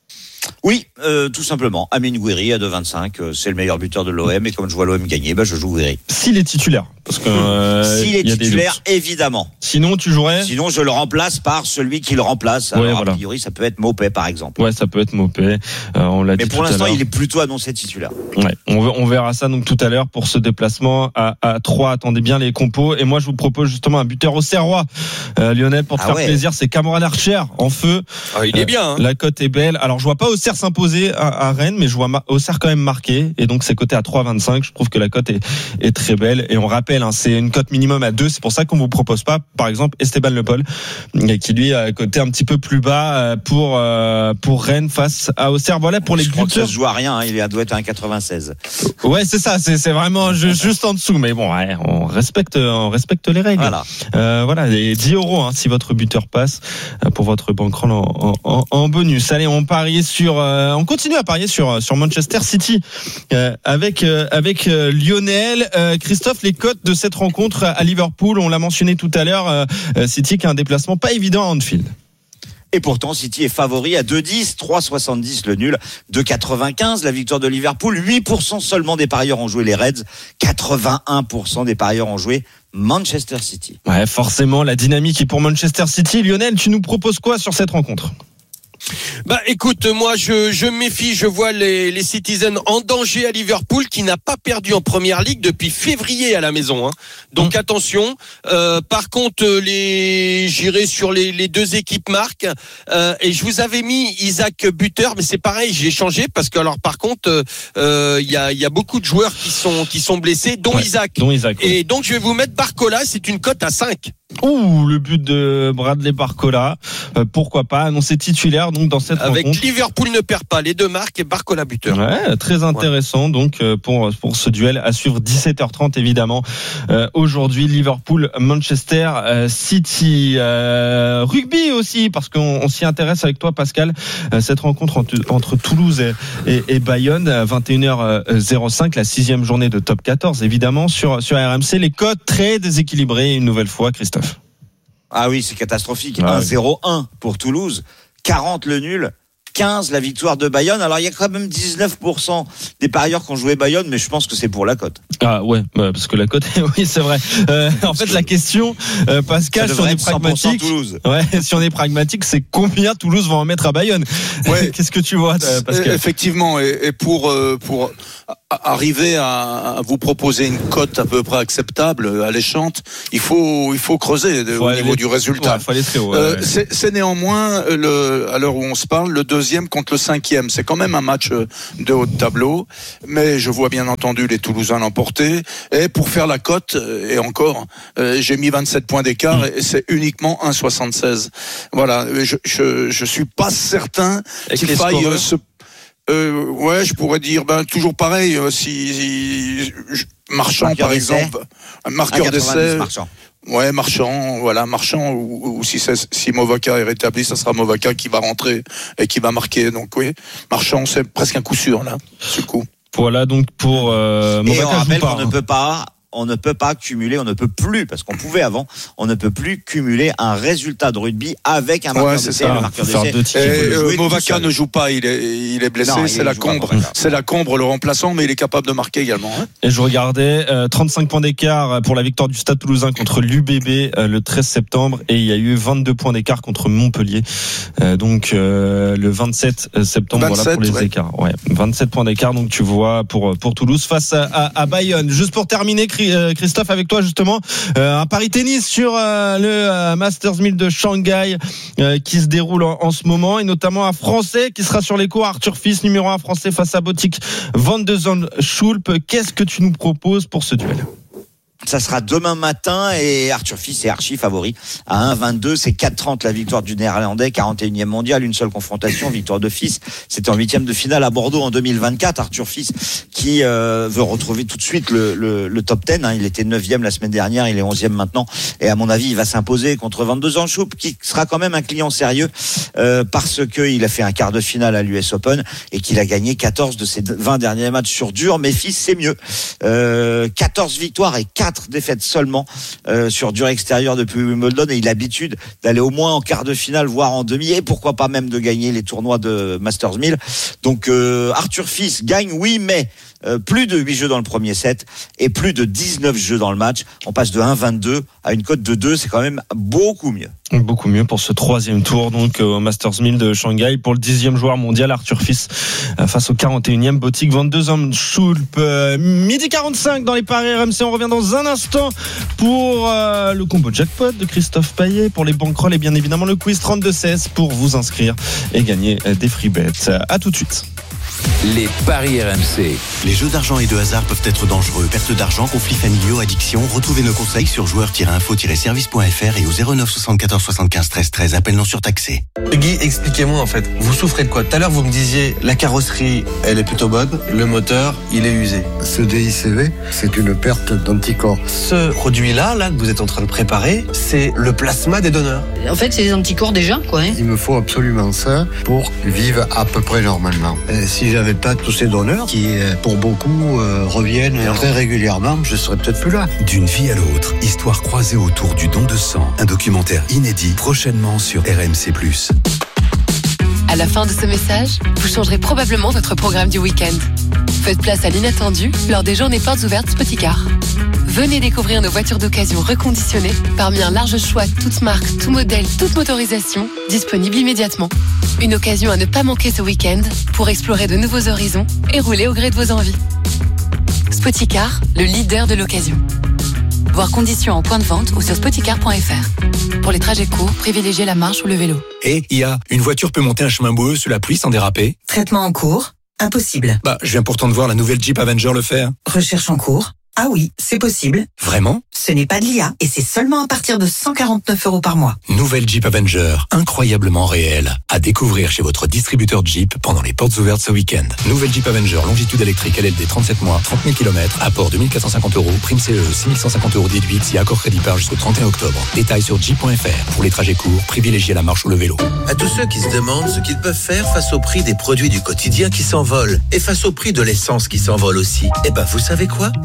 Oui, euh, tout simplement. Amine Gouiri à deux vingt-cinq, euh, c'est le meilleur buteur de l'O M et comme je vois l'O M gagner, bah, je joue Gouiri. S'il est titulaire, parce que euh, S'il est il y a des titulaire, doutes. évidemment. Sinon, tu jouerais. Sinon, je le remplace par celui qui le remplace. Ouais, Alors, voilà. a priori, ça peut être Mopé, par exemple. Ouais, ça peut être Mopé. Euh, on l'a Mais dit pour tout à l'instant, l'heure. il est plutôt annoncé titulaire. Ouais, on, ver- on verra ça donc tout à l'heure pour ce déplacement à, à trois. Attendez bien les compos. Et moi, je vous propose justement un buteur auxerrois. Euh, Lionel, pour te Ah faire ouais. plaisir, c'est Cameron Archer en feu. Ah, il est bien. Hein. La cote est belle. Alors, je vois pas Auxerre s'imposer à, à Rennes, mais je vois Ma- Auxerre quand même marqué. Et donc, c'est coté à trois vingt-cinq. Je trouve que la cote est, est très belle. Et on rappelle, hein, c'est une cote minimum à deux. C'est pour ça qu'on vous propose pas, par exemple, Esteban Le Paul, qui lui a coté un petit peu plus bas euh, pour euh, pour Rennes face à Auxerre. Voilà pour les Je crois que ça buteurs. se joue à rien, hein. Il est à- doit être à un quatre-vingt-seize. Ouais, c'est ça. C'est c'est vraiment ju- juste en dessous. Mais bon, ouais, on respecte on respecte les règles. Voilà. Euh, voilà, les dix euros hein, si votre buteur passe euh, pour votre bankroll en, en, en, en bonus. Allez, on parie sur, euh, on continue à parier sur sur Manchester City euh, avec euh, avec euh, Lionel. Euh, Christophe, les cotes de cette rencontre à Liverpool, on l'a mentionné tout à l'heure. Euh, City qui a un déplacement pas évident à Anfield. Et pourtant, City est favori à deux dix, trois soixante-dix le nul, deux quatre-vingt-quinze la victoire de Liverpool, huit pour cent seulement des parieurs ont joué les Reds, quatre-vingt-un pour cent des parieurs ont joué Manchester City. Ouais, forcément, la dynamique est pour Manchester City. Lionel, tu nous proposes quoi sur cette rencontre? Bah écoute, moi je, je me méfie, je vois les, les Citizens en danger à Liverpool qui n'a pas perdu en première ligue depuis février à la maison. Hein. Donc mmh. attention. Euh, par contre, les j'irai sur les, les deux équipes marques euh, et je vous avais mis Isaac buteur, mais c'est pareil, j'ai changé parce que alors par contre il euh, y a il y a beaucoup de joueurs qui sont qui sont blessés, dont ouais, Isaac. Dont Isaac ouais. Et donc je vais vous mettre Barcola, c'est une cote à cinq. Ouh, le but de Bradley Barcola, euh, pourquoi pas annoncé titulaire donc dans cette avec rencontre. Liverpool ne perd pas, les deux marques et Barcola buteur. Ouais, très intéressant ouais. donc euh, pour pour ce duel à suivre dix-sept heures trente évidemment. Euh, aujourd'hui Liverpool Manchester euh, City euh, rugby aussi parce qu'on on s'y intéresse avec toi Pascal euh, cette rencontre entre, entre Toulouse et, et, et Bayonne à vingt et une heures cinq la sixième journée de top quatorze évidemment sur sur R M C, les codes très déséquilibrés une nouvelle fois Christophe. Ah oui, c'est catastrophique. Ah un oui. zéro un pour Toulouse, quarante le nul, quinze la victoire de Bayonne. Alors il y a quand même dix-neuf pour cent des parieurs qui ont joué Bayonne, mais je pense que c'est pour la cote. Ah ouais, bah, parce que la cote, oui c'est vrai. Euh, en fait la question, euh, Pascal, si on est pragmatique, ouais, si on est pragmatique, c'est combien Toulouse va en mettre à Bayonne. Ouais. Qu'est-ce que tu vois, euh, Pascal ? Effectivement, et, et pour euh, pour arriver à, à vous proposer une cote à peu près acceptable, alléchante, il faut il faut creuser de, au niveau les, du résultat. Ouais, faut aller très haut, ouais, euh, ouais. c'est, c'est néanmoins le, à l'heure où on se parle, le deuxième contre le cinquième. C'est quand même un match de haut de tableau, mais je vois bien entendu les Toulousains l'emporter. Et pour faire la cote, et encore, euh, j'ai mis vingt-sept points d'écart, mmh. et c'est uniquement un virgule soixante-seize. Voilà, je je je suis pas certain Avec qu'il faille euh, se Euh, ouais, je pourrais dire, ben toujours pareil. Euh, si, si je, Marchand, marqueur par d'essai. exemple, un marqueur d'essai. Marchand. Ouais, Marchand, voilà, Marchand. Ou, ou si c'est, si Movaca est rétabli, ça sera Movaca qui va rentrer et qui va marquer. Donc oui, Marchand, c'est presque un coup sûr là, ce coup. Voilà donc pour. Euh, et on rappelle qu'on ne peut pas. On ne peut pas cumuler, on ne peut plus, parce qu'on pouvait avant, on ne peut plus cumuler un résultat de rugby avec un marqueur ouais, d'essai. Un marqueur d'essai. Euh, Movaca ne joue pas, il est, il est blessé, non, c'est la Combre, c'est la Combre le remplaçant, mais il est capable de marquer également. Hein. Et je regardais euh, trente-cinq points d'écart pour la victoire du Stade Toulousain contre l'U B B euh, le treize septembre, et il y a eu vingt-deux points d'écart contre Montpellier. Euh, donc euh, le vingt-sept septembre, vingt-sept, voilà pour les ouais. écarts. Ouais, vingt-sept points d'écart, donc tu vois pour pour Toulouse face à, à, à Bayonne. Juste pour terminer, Christophe, avec toi justement, euh, un pari tennis sur euh, le euh, Masters mille de Shanghai euh, qui se déroule en, en ce moment, et notamment un Français qui sera sur les cours, Arthur Fils, numéro un français face à Botic Van de Zandschulp. Qu'est-ce que tu nous proposes pour ce duel ? Ça sera demain matin, et Arthur Fils est archi favori à un virgule vingt-deux. C'est quatre trente la victoire du Néerlandais, quarante et unième mondial, une seule confrontation, victoire de Fils. C'était en huitième de finale à Bordeaux en deux mille vingt-quatre. Arthur Fils qui euh, veut retrouver tout de suite le, le, le top dix. Hein. Il était neuvième la semaine dernière, il est onzième maintenant. Et à mon avis, il va s'imposer contre Van de Zandschulp, qui sera quand même un client sérieux euh, parce qu'il a fait un quart de finale à l'U S Open et qu'il a gagné quatorze de ses vingt derniers matchs sur dur. Mais Fils, c'est mieux. Euh, quatorze victoires et quatre défaites seulement euh, sur dur extérieur depuis Wimbledon, et il a l'habitude d'aller au moins en quart de finale, voire en demi, et pourquoi pas même de gagner les tournois de Masters mille. Donc euh, Arthur Fils gagne, oui, mais euh, plus de huit jeux dans le premier set et plus de dix-neuf jeux dans le match. On passe de un virgule vingt-deux à une cote de deux, c'est quand même beaucoup mieux. Beaucoup mieux pour ce troisième tour, donc au Masters mille de Shanghai, pour le dixième joueur mondial, Arthur Fils, face au quarante et unième Botic Van de Zandschulp. Euh, midi quarante-cinq dans les paris R M C. On revient dans un instant pour euh, le combo jackpot de Christophe Payet, pour les bankrolls, et bien évidemment le quiz trente-deux seize pour vous inscrire et gagner des free bets. À tout de suite. Les paris R M C. Les jeux d'argent et de hasard peuvent être dangereux. Perte d'argent, conflits familiaux, addiction. Retrouvez nos conseils sur joueurs tiret info tiret service point f r et au zéro neuf soixante-quatorze soixante-quinze treize treize. Appel non surtaxé. Guy, expliquez-moi en fait. Vous souffrez de quoi ? Tout à l'heure, vous me disiez la carrosserie, elle est plutôt bonne. Le moteur, il est usé. Ce D I C V, c'est une perte d'anticorps. Ce produit-là, là, que vous êtes en train de préparer, c'est le plasma des donneurs. En fait, c'est des anticorps déjà, quoi. Hein. Il me faut absolument ça pour vivre à peu près normalement. Et si j'avais pas tous ces donneurs qui, pour beaucoup, euh, reviennent très régulièrement, je serais peut-être plus là. D'une vie à l'autre, histoire croisée autour du don de sang. Un documentaire inédit prochainement sur R M C plus. À la fin de ce message, vous changerez probablement votre programme du week-end. Faites place à l'inattendu lors des journées portes ouvertes Spoticar. Venez découvrir nos voitures d'occasion reconditionnées parmi un large choix, toutes marques, tout modèle, toute motorisation, disponible immédiatement. Une occasion à ne pas manquer ce week-end pour explorer de nouveaux horizons et rouler au gré de vos envies. Spoticar, le leader de l'occasion. Voir conditions en point de vente ou sur spoticar point f r. Pour les trajets courts, privilégiez la marche ou le vélo. Et I A, une voiture peut monter un chemin boueux sous la pluie sans déraper ? Traitement en cours ? Impossible. Bah, je viens pourtant de voir la nouvelle Jeep Avenger le faire. Recherche en cours ? Ah oui, c'est possible. Vraiment ? Ce n'est pas de l'I A et c'est seulement à partir de cent quarante-neuf euros par mois. Nouvelle Jeep Avenger, incroyablement réelle. À découvrir chez votre distributeur Jeep pendant les portes ouvertes ce week-end. Nouvelle Jeep Avenger, longitude électrique L L D trente-sept mois, trente mille kilomètres, apport deux mille quatre cent cinquante euros, prime C E, six mille cent cinquante euros déduite si accord crédit par jusqu'au trente et un octobre. Détails sur jeep point f r. Pour les trajets courts, privilégiez la marche ou le vélo. À tous ceux qui se demandent ce qu'ils peuvent faire face au prix des produits du quotidien qui s'envolent et face au prix de l'essence qui s'envole aussi, eh ben vous savez quoi ? C'est nous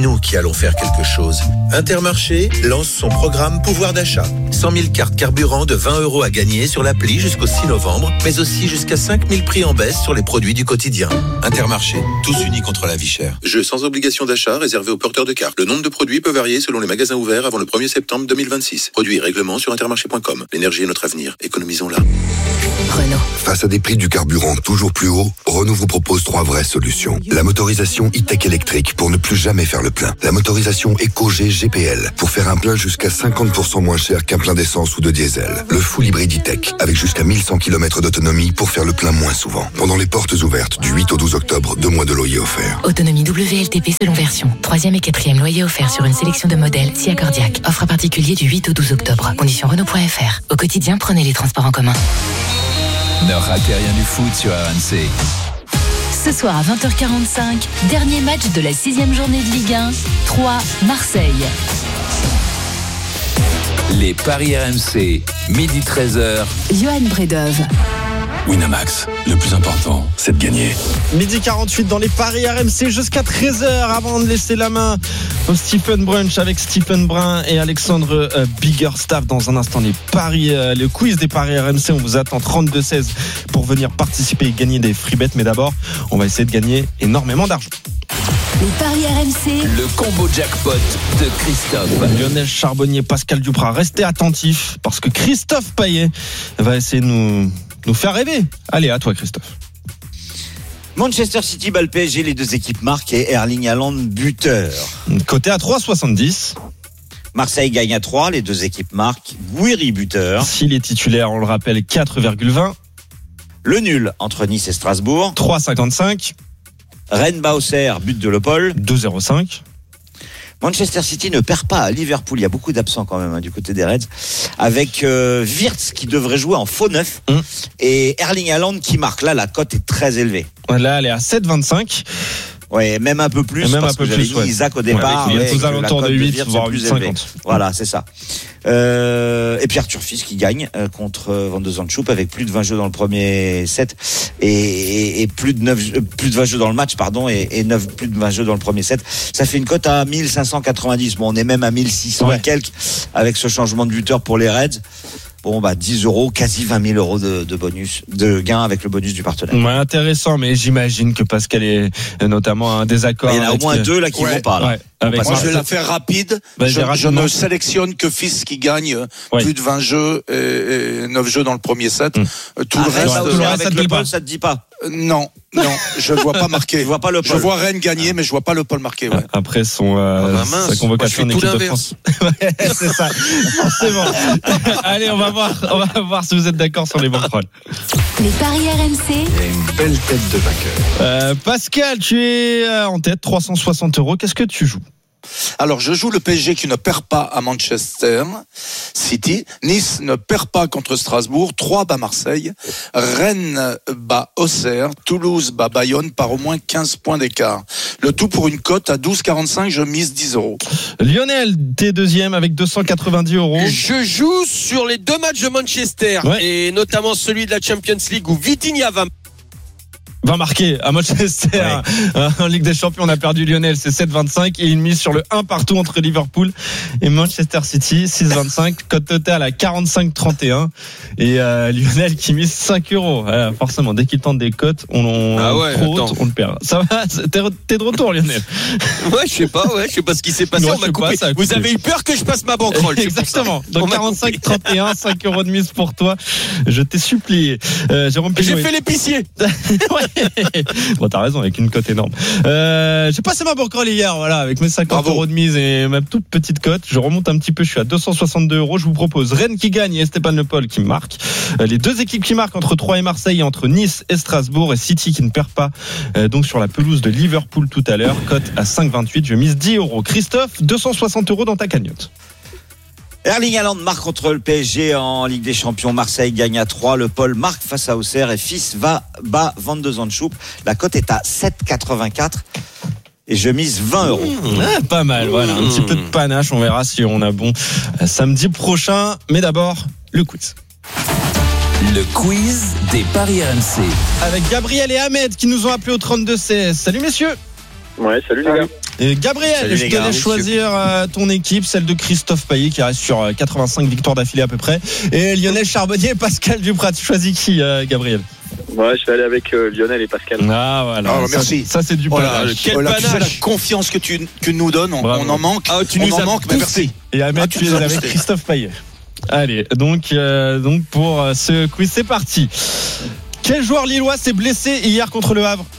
nous qui allons faire quelque chose. Intermarché lance son programme pouvoir d'achat. cent mille cartes carburant de vingt euros à gagner sur l'appli jusqu'au six novembre, mais aussi jusqu'à cinq mille prix en baisse sur les produits du quotidien. Intermarché, tous unis contre la vie chère. Jeu sans obligation d'achat réservé aux porteurs de cartes. Le nombre de produits peut varier selon les magasins ouverts avant le premier septembre deux mille vingt-six. Produits et règlements sur intermarché point com. L'énergie est notre avenir. Économisons-la. Renault. Face à des prix du carburant toujours plus hauts, Renault vous propose trois vraies solutions. La motorisation e-tech électrique pour ne plus jamais faire le plein. La motorisation EcoG G P L pour faire un plein jusqu'à cinquante pour cent moins cher qu'un plein d'essence ou de diesel. Le full hybride e-tech avec jusqu'à mille cent kilomètres d'autonomie pour faire le plein moins souvent. Pendant les portes ouvertes du huit au douze octobre, deux mois de loyer offert. Autonomie W L T P selon version. Troisième et quatrième loyer offert sur une sélection de modèles Si Accordiac. Offre à particulier du huit au douze octobre. Conditions Renault point F R. Au quotidien, prenez les transports en commun. Ne ratez rien du foot sur R M C. Ce soir à vingt heures quarante-cinq, dernier match de la sixième journée de Ligue un, trois Marseille. Les paris R M C, midi treize heures. Johan Bredov. Winamax, le plus important, c'est de gagner. Midi quarante-huit dans les paris R M C jusqu'à treize heures avant de laisser la main au Stephen Brunch avec Stephen Brun et Alexandre euh, Biggerstaff. Dans un instant, les paris, euh, le quiz des paris R M C. On vous attend trente-deux seize pour venir participer et gagner des free bets. Mais d'abord, on va essayer de gagner énormément d'argent. Les paris R M C. Le combo jackpot de Christophe. Lionel Charbonnier, Pascal Duprat. Restez attentifs parce que Christophe Payet va essayer de nous, nous faire rêver. Allez, à toi Christophe. Manchester City bat le P S G, les deux équipes marquent et Erling Haaland buteur. Côté à trois virgule soixante-dix. Marseille gagne à trois, les deux équipes marquent. Gouiri buteur. S'il est titulaire, on le rappelle, quatre virgule vingt. Le nul entre Nice et Strasbourg. trois virgule cinquante-cinq. Rennes bat Auxerre, but de Le Paul. deux virgule zéro cinq. Manchester City ne perd pas à Liverpool. Il y a beaucoup d'absents quand même hein, du côté des Reds. Avec euh, Wirtz qui devrait jouer en faux neuf. Mmh. Et Erling Haaland qui marque. Là, la cote est très élevée. Là, elle est à sept virgule vingt-cinq. Ouais, même un peu plus. Même parce un peu que plus. Ouais. Isaac au départ. Ouais, il est aux alentours de huit, de voire huit virgule cinquante. Voilà, c'est ça. Euh, et puis Arthur Fils qui gagne euh, contre Van de Zandschoup avec plus de vingt jeux dans le premier set et, et, et plus de neuf, plus de vingt jeux dans le match, pardon, et, et neuf, plus de vingt jeux dans le premier set. Ça fait une cote à mille cinq cent quatre-vingt-dix. Bon, on est même à mille six cents ouais. et quelques avec ce changement de buteur pour les Reds. Bon, bah, dix euros, quasi vingt mille euros de, de bonus, de gain avec le bonus du partenaire. Ouais, intéressant, mais j'imagine que Pascal est notamment un désaccord. Il y en a au moins deux, là, qui ouais. vont pas, là. Ouais. Avec Moi, je vais la faire rapide. Bah, je, je ne sélectionne que Fils qui gagne ouais. plus de vingt jeux et, et neuf jeux dans le premier set. Mmh. Tout ah, le reste, ça, euh, avec le Paul, ça te dit pas? Non, non, je ne vois pas marquer. Je vois pas le Paul. Je vois Rennes gagner, mais je vois pas le Paul marquer. Ouais. Après son euh, ah bah mince, sa convocation en équipe de France. ouais, c'est ça. Forcément. Allez, on va voir, on va voir si vous êtes d'accord sur les bons trolls. Les paris R M C. Il y a une belle tête de vainqueur. Euh, Pascal, tu es en tête, trois cent soixante euros. Qu'est-ce que tu joues? Alors, je joue le P S G qui ne perd pas à Manchester City. Nice ne perd pas contre Strasbourg. trois bat Marseille. Rennes bat Auxerre. Toulouse bat Bayonne par au moins quinze points d'écart. Le tout pour une cote à douze virgule quarante-cinq. Je mise dix euros. Lionel, t'es deuxième avec deux cent quatre-vingt-dix euros. Je joue sur les deux matchs de Manchester ouais. et notamment celui de la Champions League où Vitinha va va marquer à Manchester ouais. En Ligue des Champions. On a perdu Lionel, c'est sept virgule vingt-cinq et une mise sur le un partout entre Liverpool et Manchester City, six virgule vingt-cinq, cote totale à quarante-cinq virgule trente et un et euh, Lionel qui mise cinq euros. Euh, forcément, dès qu'il tente des cotes, on, on, ah ouais, trop haute, on le perd. Ça va, t'es, t'es de retour Lionel? Ouais, je sais pas, ouais, je sais pas ce qui s'est passé. Non, on m'a coupé. Pas, Vous avez eu peur que je passe ma banquerolle. Exactement. Donc quarante-cinq virgule trente et un, cinq euros de mise pour toi. Je t'ai supplié. Euh, Jérôme J'ai fait l'épicier. Ouais. Bon, t'as raison, avec une cote énorme. Euh, j'ai passé ma banquerolle hier, voilà, avec mes cinquante euros de mise et ma toute petite cote. Je remonte un petit peu, je suis à deux cent soixante-deux euros. Je vous propose Rennes qui gagne et Esteban Le Paul qui marque. Euh, les deux équipes qui marquent entre Troyes et Marseille et entre Nice et Strasbourg et City qui ne perd pas. Euh, donc sur la pelouse de Liverpool tout à l'heure, cote à cinq virgule vingt-huit. Je mise dix euros. Christophe, deux cent soixante euros dans ta cagnotte. Erling Haaland marque contre le P S G en Ligue des Champions. Marseille gagne à trois. Le Paul marque face à Auxerre et Fils va bas Van de Zandschoup. La cote est à sept virgule quatre-vingt-quatre et je mise vingt euros. Mmh, ah, pas mal, voilà, un petit peu de panache. On verra si on a bon euh, samedi prochain. Mais d'abord, le quiz. Le quiz des paris R M C. Avec Gabriel et Ahmed qui nous ont appelés au trente-deux seize. Salut messieurs. Ouais, salut les gars. Et Gabriel, Salut je les te gars, laisse choisir euh, ton équipe, celle de Christophe Payet qui reste sur euh, quatre-vingt-cinq victoires d'affilée à peu près. Et Lionel Charbonnier et Pascal Duprat. Tu choisis qui, euh, Gabriel? Ouais, je vais aller avec euh, Lionel et Pascal. Ah voilà. Oh, merci. Ça, ça c'est du Oh là, panache. quel panache. Tu sais, la confiance que tu, que nous donnes, on, on en manque. Ah, tu on nous en as manque, mais merci. Et Ahmed, Ah, tu tu es nous as avec boosté. Christophe Payet. Allez, donc, euh, donc pour euh, ce quiz, c'est parti. Quel joueur lillois s'est blessé hier contre le Havre?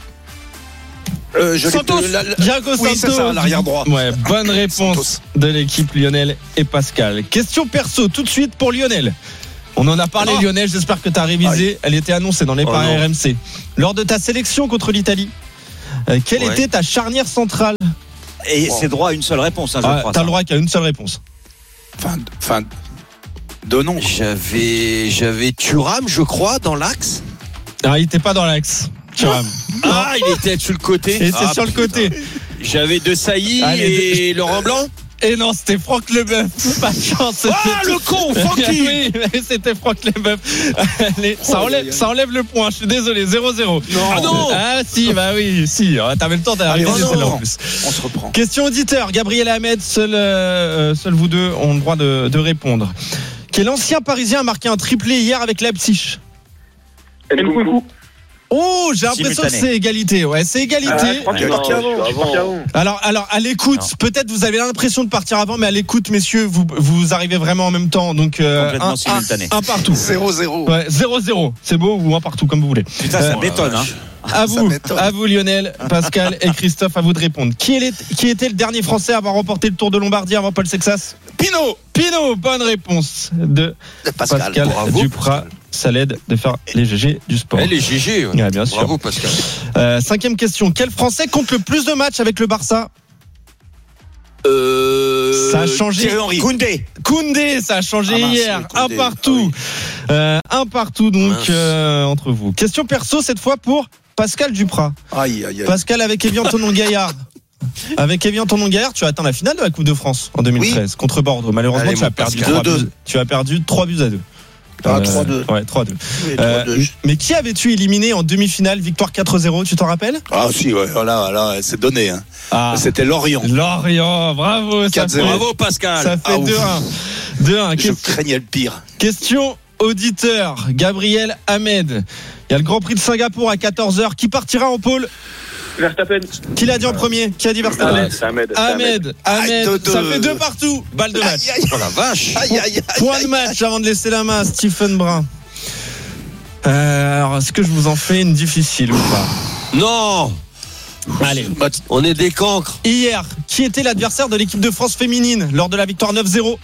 Euh, je Santos, l'ai- la- la- Diago oui, c'est Santos. ça, l'arrière droit. Ouais, bonne réponse Santos. de l'équipe Lionel et Pascal. Question perso tout de suite pour Lionel. On en a parlé, Oh. Lionel, j'espère que tu as révisé. Aïe. Elle était annoncée dans les Oh paris non. R M C. Lors de ta sélection contre l'Italie, euh, quelle Ouais. était ta charnière centrale? Et c'est droit à une seule réponse, hein, je Ah, crois. T'as ça. le droit qu'à une seule réponse. Enfin, enfin, donnons. J'avais, j'avais Thuram, je crois, dans l'axe. Ah, il était pas dans l'axe. Thuram. Ah, il était sur le côté. Et c'est Ah, sur le putain. côté. J'avais De Sailly Allez, et Laurent Blanc. Et non, c'était Franck Leboeuf. Pas de chance. Ah, c'était- le con, Francky. Oui, mais c'était Franck Leboeuf. Allez, ça, Oh, enlève, aïe, aïe. ça enlève le point. Je suis désolé, zéro zéro. Ah non. Ah si, bah oui, si. Ah, t'avais le temps d'arriver Allez, celle-là non. en plus. On se reprend. Question auditeur. Gabriel Ahmed, seul, euh, seul vous deux ont le droit de, de répondre. Quel ancien Parisien a marqué un triplé hier avec Leipzig? Nkunku. Oh, j'ai l'impression que Simultané. c'est égalité. Ouais, c'est égalité. Ah, je crois que je suis parti avant. Je suis parti avant. Alors, alors, à l'écoute, peut-être vous avez l'impression de partir avant, mais à l'écoute, messieurs, vous, vous arrivez vraiment en même temps. Donc, euh, Complètement un, simultané. un, un partout. zéro zéro. Ouais, zéro zéro. C'est beau ou un partout, comme vous voulez. Putain, ça Euh, m'étonne. Hein. À vous, m'étonne. à vous, Lionel, Pascal et Christophe, à vous de répondre. Qui, est, qui était le dernier Français à avoir remporté le Tour de Lombardie avant Paul Sexas? Pinot. Pinot, bonne réponse de Pascal. Pascal Bravo, Duprat. Ça l'aide de faire les G G du sport. Elle est G G. Ouais. Ouais, bien sûr. Bravo, Pascal. Euh, cinquième question. Quel Français compte le plus de matchs avec le Barça? Euh, Ça a changé. Thierry Henry. Koundé. Koundé, ça a changé Ah mince, hier. oui, Koundé. Un partout. Ah Euh, un partout donc Mince. euh, entre vous. Question perso cette fois pour Pascal Duprat. Aïe, aïe, aïe. Pascal avec Evian Tonon Gaillard. Avec Evian Tonon Gaillard, tu as atteint la finale de la Coupe de France en deux mille treize contre Bordeaux. Malheureusement, Allez, tu as mon perdu Pascal. trois deux deux. buts. Tu as perdu trois buts à deux. Ah, Euh, trois deux. Ouais, trois deux. Oui, Euh, trois deux. mais qui avais-tu éliminé en demi-finale, victoire quatre zéro, tu t'en rappelles? Ah si, ouais, voilà, là, c'est donné. Hein. Ah, C'était Lorient. Lorient, bravo. Ça quatre zéro. fait, Bravo, Pascal. ça fait Ah, ouf. deux un. deux un. Je craignais le pire. Question auditeur, Gabriel Ahmed. Il y a le Grand Prix de Singapour à quatorze heures. Qui partira en pôle? Verstappen. Qui l'a dit en premier? Qui a dit Verstappen? Ahmed. C'est Ahmed. c'est Ahmed. Aïe, Ahmed. deux, deux. Ça fait deux partout. Balle de match. Aïe, aïe, Oh la vache. aïe, aïe, aïe, Point aïe, de match avant de laisser la main à Stephen Brun. Euh, alors, est-ce que je vous en fais une difficile ou pas? Non. Allez. On est des cancres. Hier, qui était l'adversaire de l'équipe de France féminine lors de la victoire neuf zéro?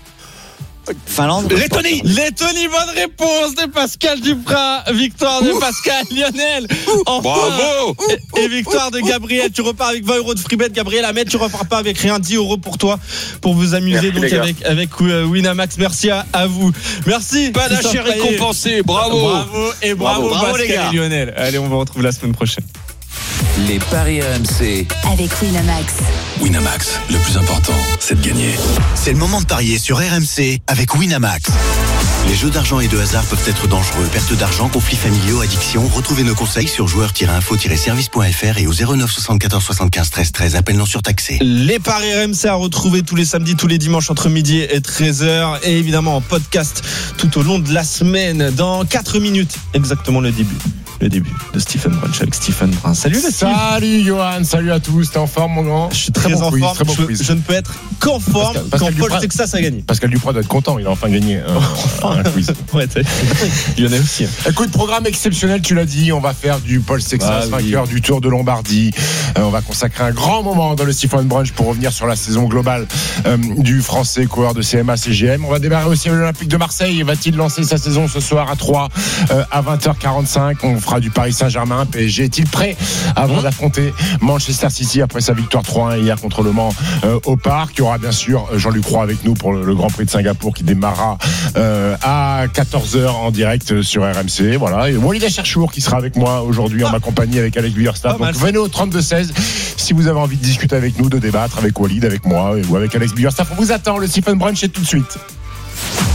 Finlande. Lettonie. Lettonie, bonne réponse de Pascal Duprat. Victoire de Pascal Lionel. Enfin. Bravo. Et, et victoire de Gabriel. Tu repars avec vingt euros de freebet. Gabriel Ahmed, tu repars pas avec rien. dix euros pour toi pour vous amuser. Merci, donc les gars. avec, avec euh, Winamax. Merci à, à vous. Merci. Panache Christophe Payet. récompensé. Bravo. Bravo et bravo, Bravo, bravo, Pascal les gars. et Lionel. Allez, on vous retrouve la semaine prochaine. Les paris R M C. Avec Winamax. Winamax, le plus important, c'est de gagner. C'est le moment de parier sur R M C avec Winamax. Les jeux d'argent et de hasard peuvent être dangereux. Perte d'argent, conflits familiaux, addiction. Retrouvez nos conseils sur joueurs tiret info tiret service point f r et au zéro neuf soixante-quatorze soixante-quinze treize treize. Appel non surtaxé. Les paris R M C à retrouver tous les samedis, tous les dimanches entre midi et treize heures et évidemment en podcast tout au long de la semaine. Dans quatre minutes, exactement le début. Le début de Stephen Brunch avec Stephen Brun. Salut les Steve. Salut Johan, salut à tous, t'es en forme mon grand? Je suis très, bon en quiz, forme. très bon je, quiz. je ne peux être qu'en forme Pascal- Pascal quand Paul Duprat- Texas a gagné. Pascal Duprat doit être content, il a enfin gagné un, un quiz. Ouais, t'as- Lionel aussi. Écoute, programme exceptionnel, tu l'as dit, on va faire du Paul Sexas, Ah, oui. vainqueur du Tour de Lombardie. Euh, on va consacrer un grand moment dans le Stephen Brunch pour revenir sur la saison globale euh, du français coureur de C M A C G M. On va démarrer aussi avec l'Olympique de Marseille. Va-t-il lancer sa saison ce soir à Troyes euh, à vingt heures quarante-cinq? On fera du Paris Saint-Germain. P S G est-il prêt avant d'affronter Manchester City après sa victoire trois un hier contre Le Mans euh, au Parc? Il y aura bien sûr Jean-Luc Roy avec nous pour le, le Grand Prix de Singapour qui démarrera euh, à quatorze heures en direct sur R M C. Voilà. Et Walid Cherchour qui sera avec moi aujourd'hui en ma compagnie avec Alex Bierstaff. Pas mal, Donc ça. venez au trente-deux seize si vous avez envie de discuter avec nous, de débattre avec Walid, avec moi ou avec Alex Bierstaff. On vous attend. Le Stephen Brunch est tout de suite.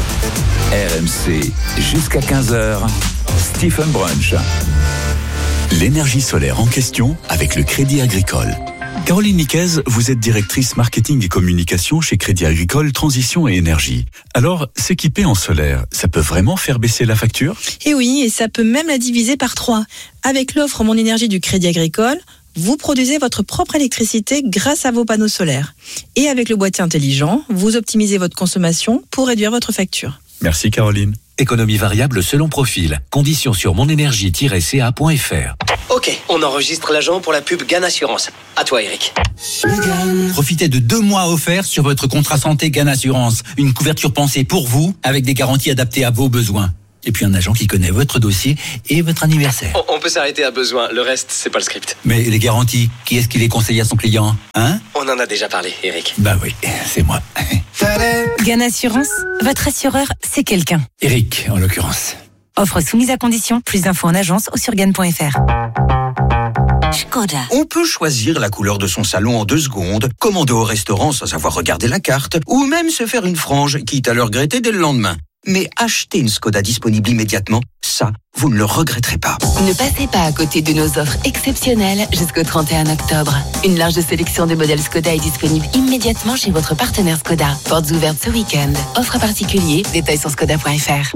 R M C, jusqu'à quinze heures. Stephen Brunch. L'énergie solaire en question avec le Crédit Agricole. Caroline Niquez, vous êtes directrice marketing et communication chez Crédit Agricole Transition et Énergie. Alors, s'équiper en solaire, ça peut vraiment faire baisser la facture ? Et oui, et ça peut même la diviser par trois. Avec l'offre Mon Énergie du Crédit Agricole, vous produisez votre propre électricité grâce à vos panneaux solaires. Et avec le boîtier intelligent, vous optimisez votre consommation pour réduire votre facture. Merci Caroline. Économie variable selon profil. Conditions sur monénergie tiret c a point f r. Ok, on enregistre l'agent pour la pub Gan Assurance. À toi Eric. Profitez de deux mois offerts sur votre contrat santé Gan Assurance. Une couverture pensée pour vous, avec des garanties adaptées à vos besoins. Et puis un agent qui connaît votre dossier et votre anniversaire. On, on peut s'arrêter à besoin, le reste, c'est pas le script. Mais les garanties, qui est-ce qui les conseille à son client ? Hein ? On en a déjà parlé, Eric. Bah oui, c'est moi. Gan Assurance, votre assureur, c'est quelqu'un. Eric, en l'occurrence. Offre soumise à condition. Plus d'infos en agence ou sur gan point f r. Skoda. On peut choisir la couleur de son salon en deux secondes, commander au restaurant sans avoir regardé la carte, ou même se faire une frange, quitte à le regretter dès le lendemain. Mais acheter une Skoda disponible immédiatement, ça, vous ne le regretterez pas. Ne passez pas à côté de nos offres exceptionnelles jusqu'au trente et un octobre. Une large sélection de modèles Skoda est disponible immédiatement chez votre partenaire Skoda. Portes ouvertes ce week-end. Offre particulier, détails sur skoda point f r.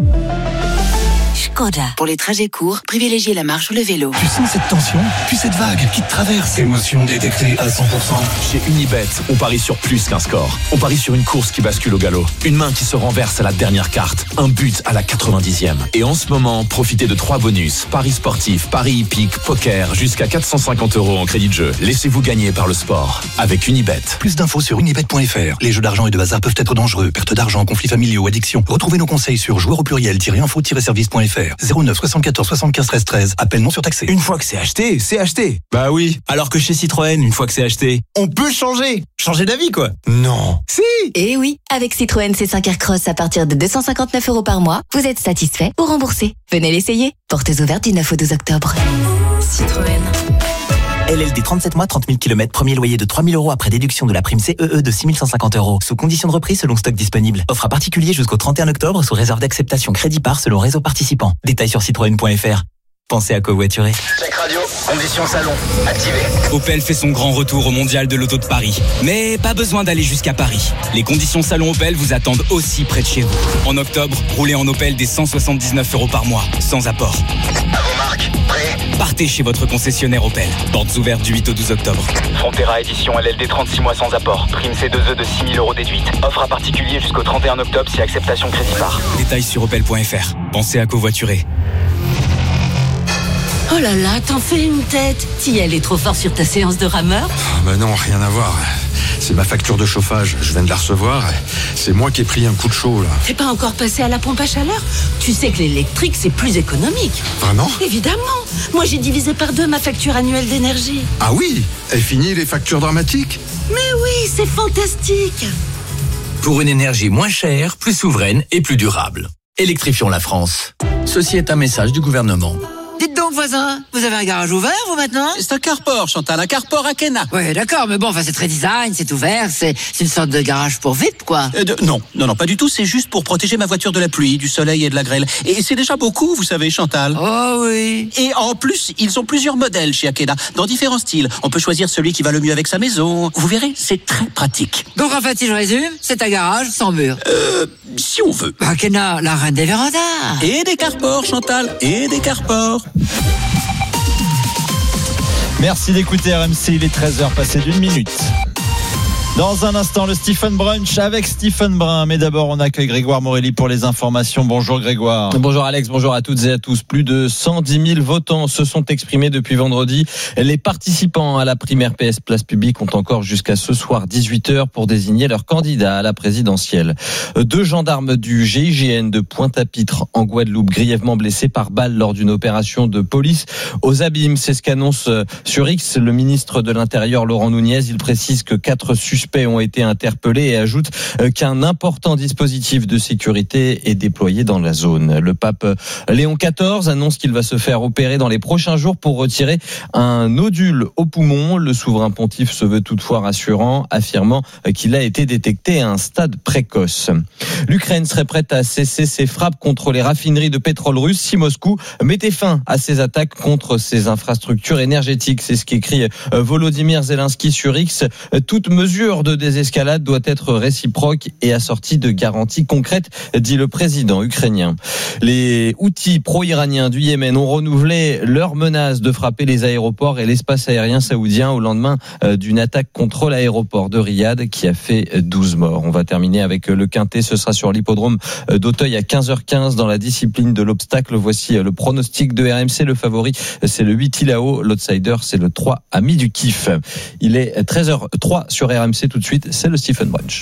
Skoda. Pour les trajets courts, privilégiez la marche ou le vélo. Tu sens cette tension, puis cette vague qui te traverse. Émotion détectée à cent pour cent. Chez Unibet, on parie sur plus qu'un score. On parie sur une course qui bascule au galop. Une main qui se renverse à la dernière carte. Un but à la quatre-vingt-dixième. Et en ce moment, profitez de trois bonus. Paris sportif, paris hippique, poker, jusqu'à quatre cent cinquante euros en crédit de jeu. Laissez-vous gagner par le sport. Avec Unibet. Plus d'infos sur unibet point f r. Les jeux d'argent et de hasard peuvent être dangereux. Perte d'argent, conflits familiaux, addiction. Retrouvez nos conseils sur joueurs au pluriel-info-service point f r. zéro neuf soixante-quatorze soixante-quinze treize treize. Appel non surtaxé. Une fois que c'est acheté, c'est acheté. Bah oui. Alors que chez Citroën, une fois que c'est acheté, on peut changer. Changer d'avis, quoi. Non. Si. Et oui, avec Citroën C cinq Aircross à partir de deux cent cinquante-neuf euros par mois, vous êtes satisfait ou remboursé. Venez l'essayer. Portes ouvertes du neuf au douze octobre. Citroën. L L D trente-sept mois, trente mille kilomètres, premier loyer de trois mille euros après déduction de la prime C E E de six mille cent cinquante euros. Sous condition de reprise selon stock disponible. Offre à particulier jusqu'au trente et un octobre sous réserve d'acceptation crédit par selon réseau participant. Détails sur citroën point f r. Pensez à covoiturer. Check radio, conditions salon, activé. Opel fait son grand retour au Mondial de l'Auto de Paris. Mais pas besoin d'aller jusqu'à Paris. Les conditions salon Opel vous attendent aussi près de chez vous. En octobre, roulez en Opel des cent soixante-dix-neuf euros par mois, sans apport. À vos marques, prêt ? Partez chez votre concessionnaire Opel. Portes ouvertes du huit au douze octobre. Frontera édition L L D trente-six mois sans apport. Prime C deux E de six mille euros déduite. Offre à particulier jusqu'au trente et un octobre si acceptation crédit par. Détails sur opel point f r. Pensez à covoiturer. Oh là là, t'en fais une tête. T'y allais trop fort sur ta séance de rameur ? Bah non, rien à voir. C'est ma facture de chauffage, je viens de la recevoir. C'est moi qui ai pris un coup de chaud là. T'es pas encore passé à la pompe à chaleur ? Tu sais que l'électrique c'est plus économique. Vraiment ? Évidemment. Moi j'ai divisé par deux ma facture annuelle d'énergie. Ah oui ? Et fini les factures dramatiques ? Mais oui, c'est fantastique. Pour une énergie moins chère, plus souveraine et plus durable. Électrifions la France. Ceci est un message du gouvernement. Dites donc, voisin, vous avez un garage ouvert, vous, maintenant ? C'est un carport, Chantal, un carport à Kena. Ouais, d'accord, mais bon, enfin, c'est très design, c'est ouvert, c'est, c'est une sorte de garage pour V I P, quoi. Euh, de, non, non, non, pas du tout, c'est juste pour protéger ma voiture de la pluie, du soleil et de la grêle. Et c'est déjà beaucoup, vous savez, Chantal. Oh oui. Et en plus, ils ont plusieurs modèles chez Akena, dans différents styles. On peut choisir celui qui va le mieux avec sa maison. Vous verrez, c'est très pratique. Donc, en fait, si je résume, c'est un garage sans mur. Euh, si on veut. Akena, la reine des vérandas. Et des carports, Chantal, et des carports. Merci d'écouter R M C, il est treize heures passé d'une minute. Dans un instant, le Stephen Brunch avec Stephen Brun. Mais d'abord, on accueille Grégoire Morelli pour les informations. Bonjour Grégoire. Bonjour Alex, bonjour à toutes et à tous. Plus de cent dix mille votants se sont exprimés depuis vendredi. Les participants à la primaire P S Place Publique ont encore jusqu'à ce soir dix-huit heures pour désigner leur candidat à la présidentielle. Deux gendarmes du G I G N de Pointe-à-Pitre en Guadeloupe grièvement blessés par balle lors d'une opération de police aux abîmes. C'est ce qu'annonce sur X le ministre de l'Intérieur Laurent Nunez. Il précise que quatre suspects suspects ont été interpellés et ajoute qu'un important dispositif de sécurité est déployé dans la zone. Le pape Léon quatorze annonce qu'il va se faire opérer dans les prochains jours pour retirer un nodule au poumon. Le souverain pontife se veut toutefois rassurant, affirmant qu'il a été détecté à un stade précoce. L'Ukraine serait prête à cesser ses frappes contre les raffineries de pétrole russe si Moscou mettait fin à ses attaques contre ses infrastructures énergétiques. C'est ce qu'écrit Volodymyr Zelensky sur X. Toute mesure de désescalade doit être réciproque et assortie de garanties concrètes, dit le président ukrainien. Les Houthis pro-iraniens du Yémen ont renouvelé leur menace de frapper les aéroports et l'espace aérien saoudien au lendemain d'une attaque contre l'aéroport de Riyad qui a fait douze morts. On va terminer avec le quintet. Ce sera sur l'hippodrome d'Auteuil à quinze heures quinze dans la discipline de l'obstacle. Voici le pronostic de R M C. Le favori, c'est le huit Ilao. L'outsider, c'est le trois Ami du Kiff. Il est treize heures trois sur R M C. Tout de suite, c'est le Stephen Brunch.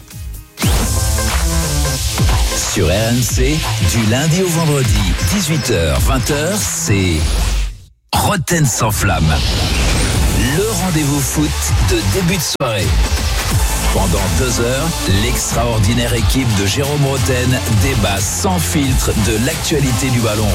Sur R M C, du lundi au vendredi, dix-huit heures vingt heures, c'est Roten sans flamme. Le rendez-vous foot de début de soirée. Pendant deux heures, l'extraordinaire équipe de Jérôme Roten débat sans filtre de l'actualité du ballon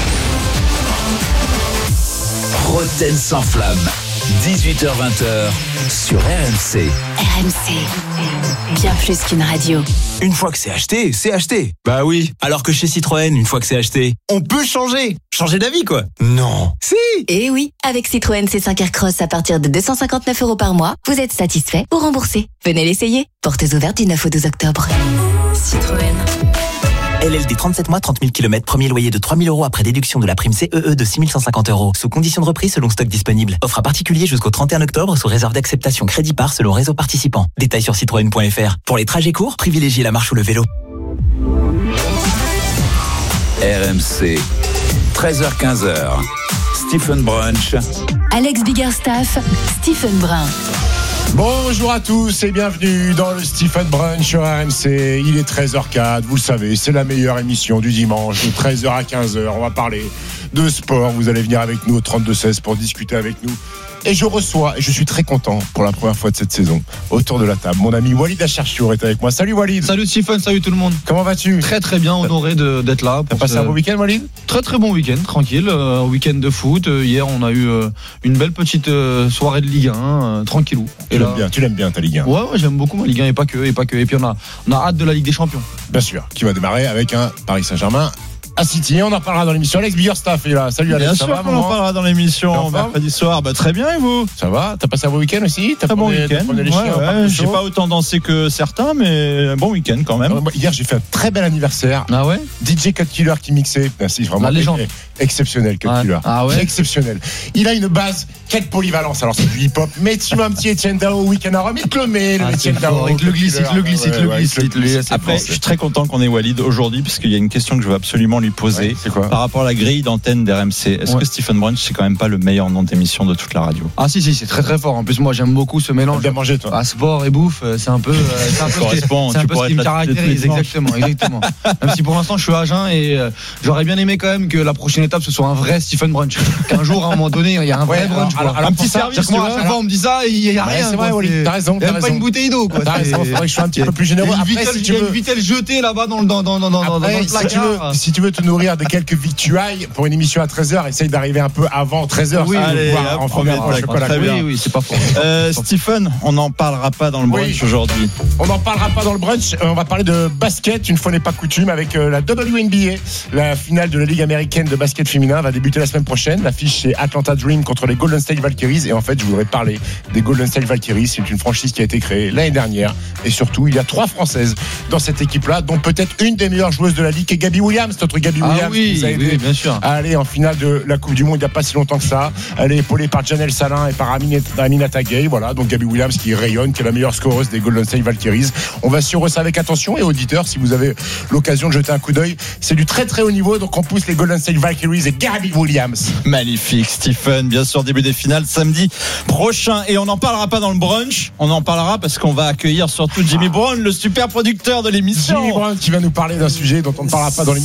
rond. Roten sans flamme, dix-huit heures vingt sur R M C. R M C, bien plus qu'une radio. Une fois que c'est acheté, c'est acheté. Bah oui. Alors que chez Citroën, une fois que c'est acheté, on peut changer. Changer d'avis, quoi. Non. Si. Eh oui, avec Citroën C cinq Aircross à partir de deux cent cinquante-neuf euros par mois, vous êtes satisfait ou remboursé. Venez l'essayer. Portes ouvertes du neuf au douze octobre. Citroën. L L D trente-sept mois, trente mille kilomètres, premier loyer de trois mille euros après déduction de la prime C E E de six mille cent cinquante euros. Sous condition de reprise selon stock disponible. Offre à particulier jusqu'au trente et un octobre sous réserve d'acceptation crédit par selon réseau participant. Détails sur citroën point f r. Pour les trajets courts, privilégiez la marche ou le vélo. R M C, treize heures quinze. Stephen Brunch. Alex Biggerstaff, Stephen Brun. Bonjour à tous et bienvenue dans le Stephen Brunch sur R M C. Il est treize heures quatre, vous le savez, c'est la meilleure émission du dimanche de treize heures à quinze heures. On va parler de sport. Vous allez venir avec nous au trente-deux seize pour discuter avec nous. Et je reçois, et je suis très content pour la première fois de cette saison, autour de la table, mon ami Walid Acharchour est avec moi. Salut Walid. Salut Stephen, salut tout le monde. Comment vas-tu? Très très bien, honoré de, d'être là. T'as passé ce... un bon week-end Walid? Très très bon week-end, tranquille. Euh, week-end de foot. Euh, hier on a eu euh, une belle petite euh, soirée de Ligue un, euh, tranquillou. Et tu, là... l'aimes bien, tu l'aimes bien ta Ligue un? Ouais, ouais, j'aime beaucoup ma Ligue un et pas que. Et, pas que. Et puis on a, on a hâte de la Ligue des Champions. Bien sûr, qui va démarrer avec un Paris Saint-Germain à City. On en parlera dans l'émission. Alex Biggerstaff est là. Salut Alex. Bien sûr qu'on en parlera dans l'émission mercredi soir. Bah, très bien, et vous? Ça va? T'as passé un bon week-end aussi? T'as Très bon week-end. Ouais, ouais, j'ai pas autant dansé que certains, mais un bon week-end quand même. Alors, hier, j'ai fait un très bel anniversaire. Ah ouais? D J Cut Killer qui mixait. Merci, vraiment. La légende. Exceptionnel, Cut ouais. Killer. Ah ouais? Exceptionnel. Il a une base, quelle polyvalence. Alors, c'est du hip-hop, mais tu vois un petit Etienne Dao, Weekend Aram, il te le met, le Etienne Dao. Le glicite, le glicite, le glicite. Après, je suis très content qu'on ait Walid aujourd'hui, puisqu'il y a une question que je veux absolument lui poser. C'est quoi? Par rapport à la grille d'antenne d'R M C, est-ce ouais. que Stephen Brunch, c'est quand même pas le meilleur nom d'émission de toute la radio? Ah si, si, c'est très très fort. En plus, moi, j'aime beaucoup ce mélange. Bien manger, toi. Ah, sport et bouffe, c'est un peu, c'est un peu, correspond, c'est un peu ce qui me caractérise. Exactement, exactement. Même si pour l'instant, je suis à jeun et euh, j'aurais bien aimé quand même que la prochaine étape, ce soit un vrai Stephen Brunch. Qu'un jour, à un moment donné, il y a un vrai ouais, brunch. Alors, alors, un petit ça, service, moi, à chaque fois, on me dit ça, il y a rien. C'est vrai, Oli, t'as raison. Il n'y a pas une bouteille d'eau, quoi. T'as raison, il faudrait que je sois un petit peu plus généreux. Il y a une vitelle jetée là-bas dans le placard. Si tu veux te nourrir de quelques victuailles pour une émission à treize heures, essaye d'arriver un peu avant treize heures. Oui, allez, en première pour la chocolat. Oui, oui, c'est pas faux. Euh, Stephen, on n'en parlera pas dans le brunch oui. aujourd'hui. On n'en parlera pas dans le brunch. On va parler de basket, une fois n'est pas coutume, avec la W N B A. La finale de la Ligue américaine de basket féminin va débuter la semaine prochaine. L'affiche, c'est Atlanta Dream contre les Golden State Valkyries. Et en fait, je voudrais parler des Golden State Valkyries. C'est une franchise qui a été créée l'année dernière. Et surtout, il y a trois Françaises dans cette équipe-là, dont peut-être une des meilleures joueuses de la Ligue, qui est Gabi Williams. Notre Gabi ah Williams oui, qui nous a aidé oui, bien sûr. à aller en finale de la Coupe du Monde il n'y a pas si longtemps que ça. Elle est épaulée par Janelle Salin et par Aminata Gay. Voilà, donc Gabi Williams qui rayonne, qui est la meilleure scoreuse des Golden State Valkyries. On va suivre ça avec attention. Et auditeurs, si vous avez l'occasion de jeter un coup d'œil, c'est du très très haut niveau. Donc on pousse les Golden State Valkyries et Gabi Williams. Magnifique, Stephen. Bien sûr, début des finales samedi prochain. Et on n'en parlera pas dans le brunch. On en parlera parce qu'on va accueillir surtout Jimmy Brown, le super producteur de l'émission. Jimmy Brown qui va nous parler d'un sujet dont on ne parlera pas dans l'émission. Ça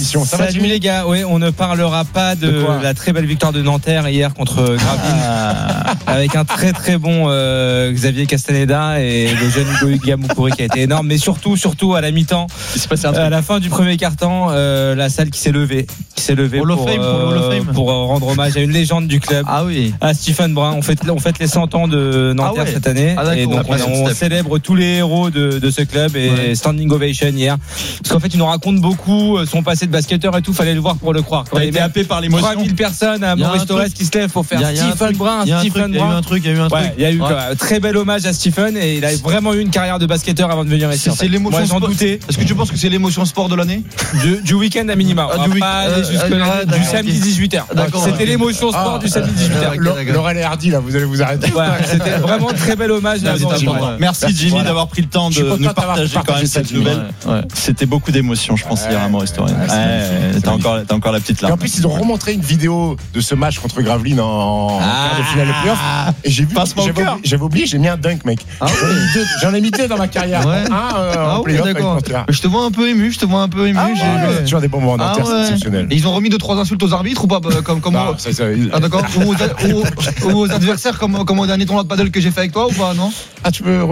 Salut les gars, oui, on ne parlera pas de, de la très belle victoire de Nanterre hier contre Gravelines ah. avec un très très bon euh, Xavier Castaneda et le jeune Hugo Gamoukuri qui a été énorme, mais surtout surtout à la mi-temps, à la fin du premier quart-temps, euh, la salle qui s'est levée, qui s'est levée pour, pour, euh, pour rendre hommage à une légende du club, ah oui, à Stephen Brun. On fête on fête les cent ans de Nanterre ah ouais. cette année, ah et donc on, on célèbre tous les héros de, de ce club et ouais. standing ovation hier. Parce qu'en fait, il nous raconte beaucoup son passé de basketteur et tout. Fallait le voir pour le croire. Il a été happé par l'émotion. trois mille personnes à Maurice Torres qui se lèvent pour faire Stephen Brun. Stephen Brun. Il y a eu un truc. Il y a eu un truc. Il y a eu un très bel hommage à Stephen et il a vraiment eu une carrière de basketteur avant de venir ici. C'est l'émotion. Moi, j'en doutais. Est-ce que tu penses que c'est l'émotion sport de l'année? Du week-end à minima. Du samedi dix-huit heures. C'était l'émotion sport du samedi dix-huit heures. Laurel et Hardy, là, vous allez vous arrêter. C'était vraiment un très bel hommage. Merci Jimmy d'avoir pris le temps de nous partager quand même cette nouvelle. C'était beaucoup d'émotions, je pense, hier à Maurice Torres. T'as encore, t'as encore la petite larme. Et en plus, ils ont remontré une vidéo de ce match contre Gravelines en ah, quart de finale de playoff. Et j'ai vu, j'avais oublié, j'avais oublié, j'ai mis un dunk, mec. Ah, j'en, ai deux, j'en ai mis deux dans ma carrière. Ouais. Ah, euh, ah oui, d'accord. Je te vois un peu ému, je te vois un peu ému. Ah, j'ai ouais. toujours des bons moments ah, d'Inter, ouais. c'est exceptionnel. Et ils ont remis deux trois insultes aux arbitres ou pas, comme comme non, ça, ça, ah d'accord. Ou aux, aux, aux adversaires comme comme au dernier tournoi de paddle que j'ai fait avec toi ou pas, non? Ah, tu peux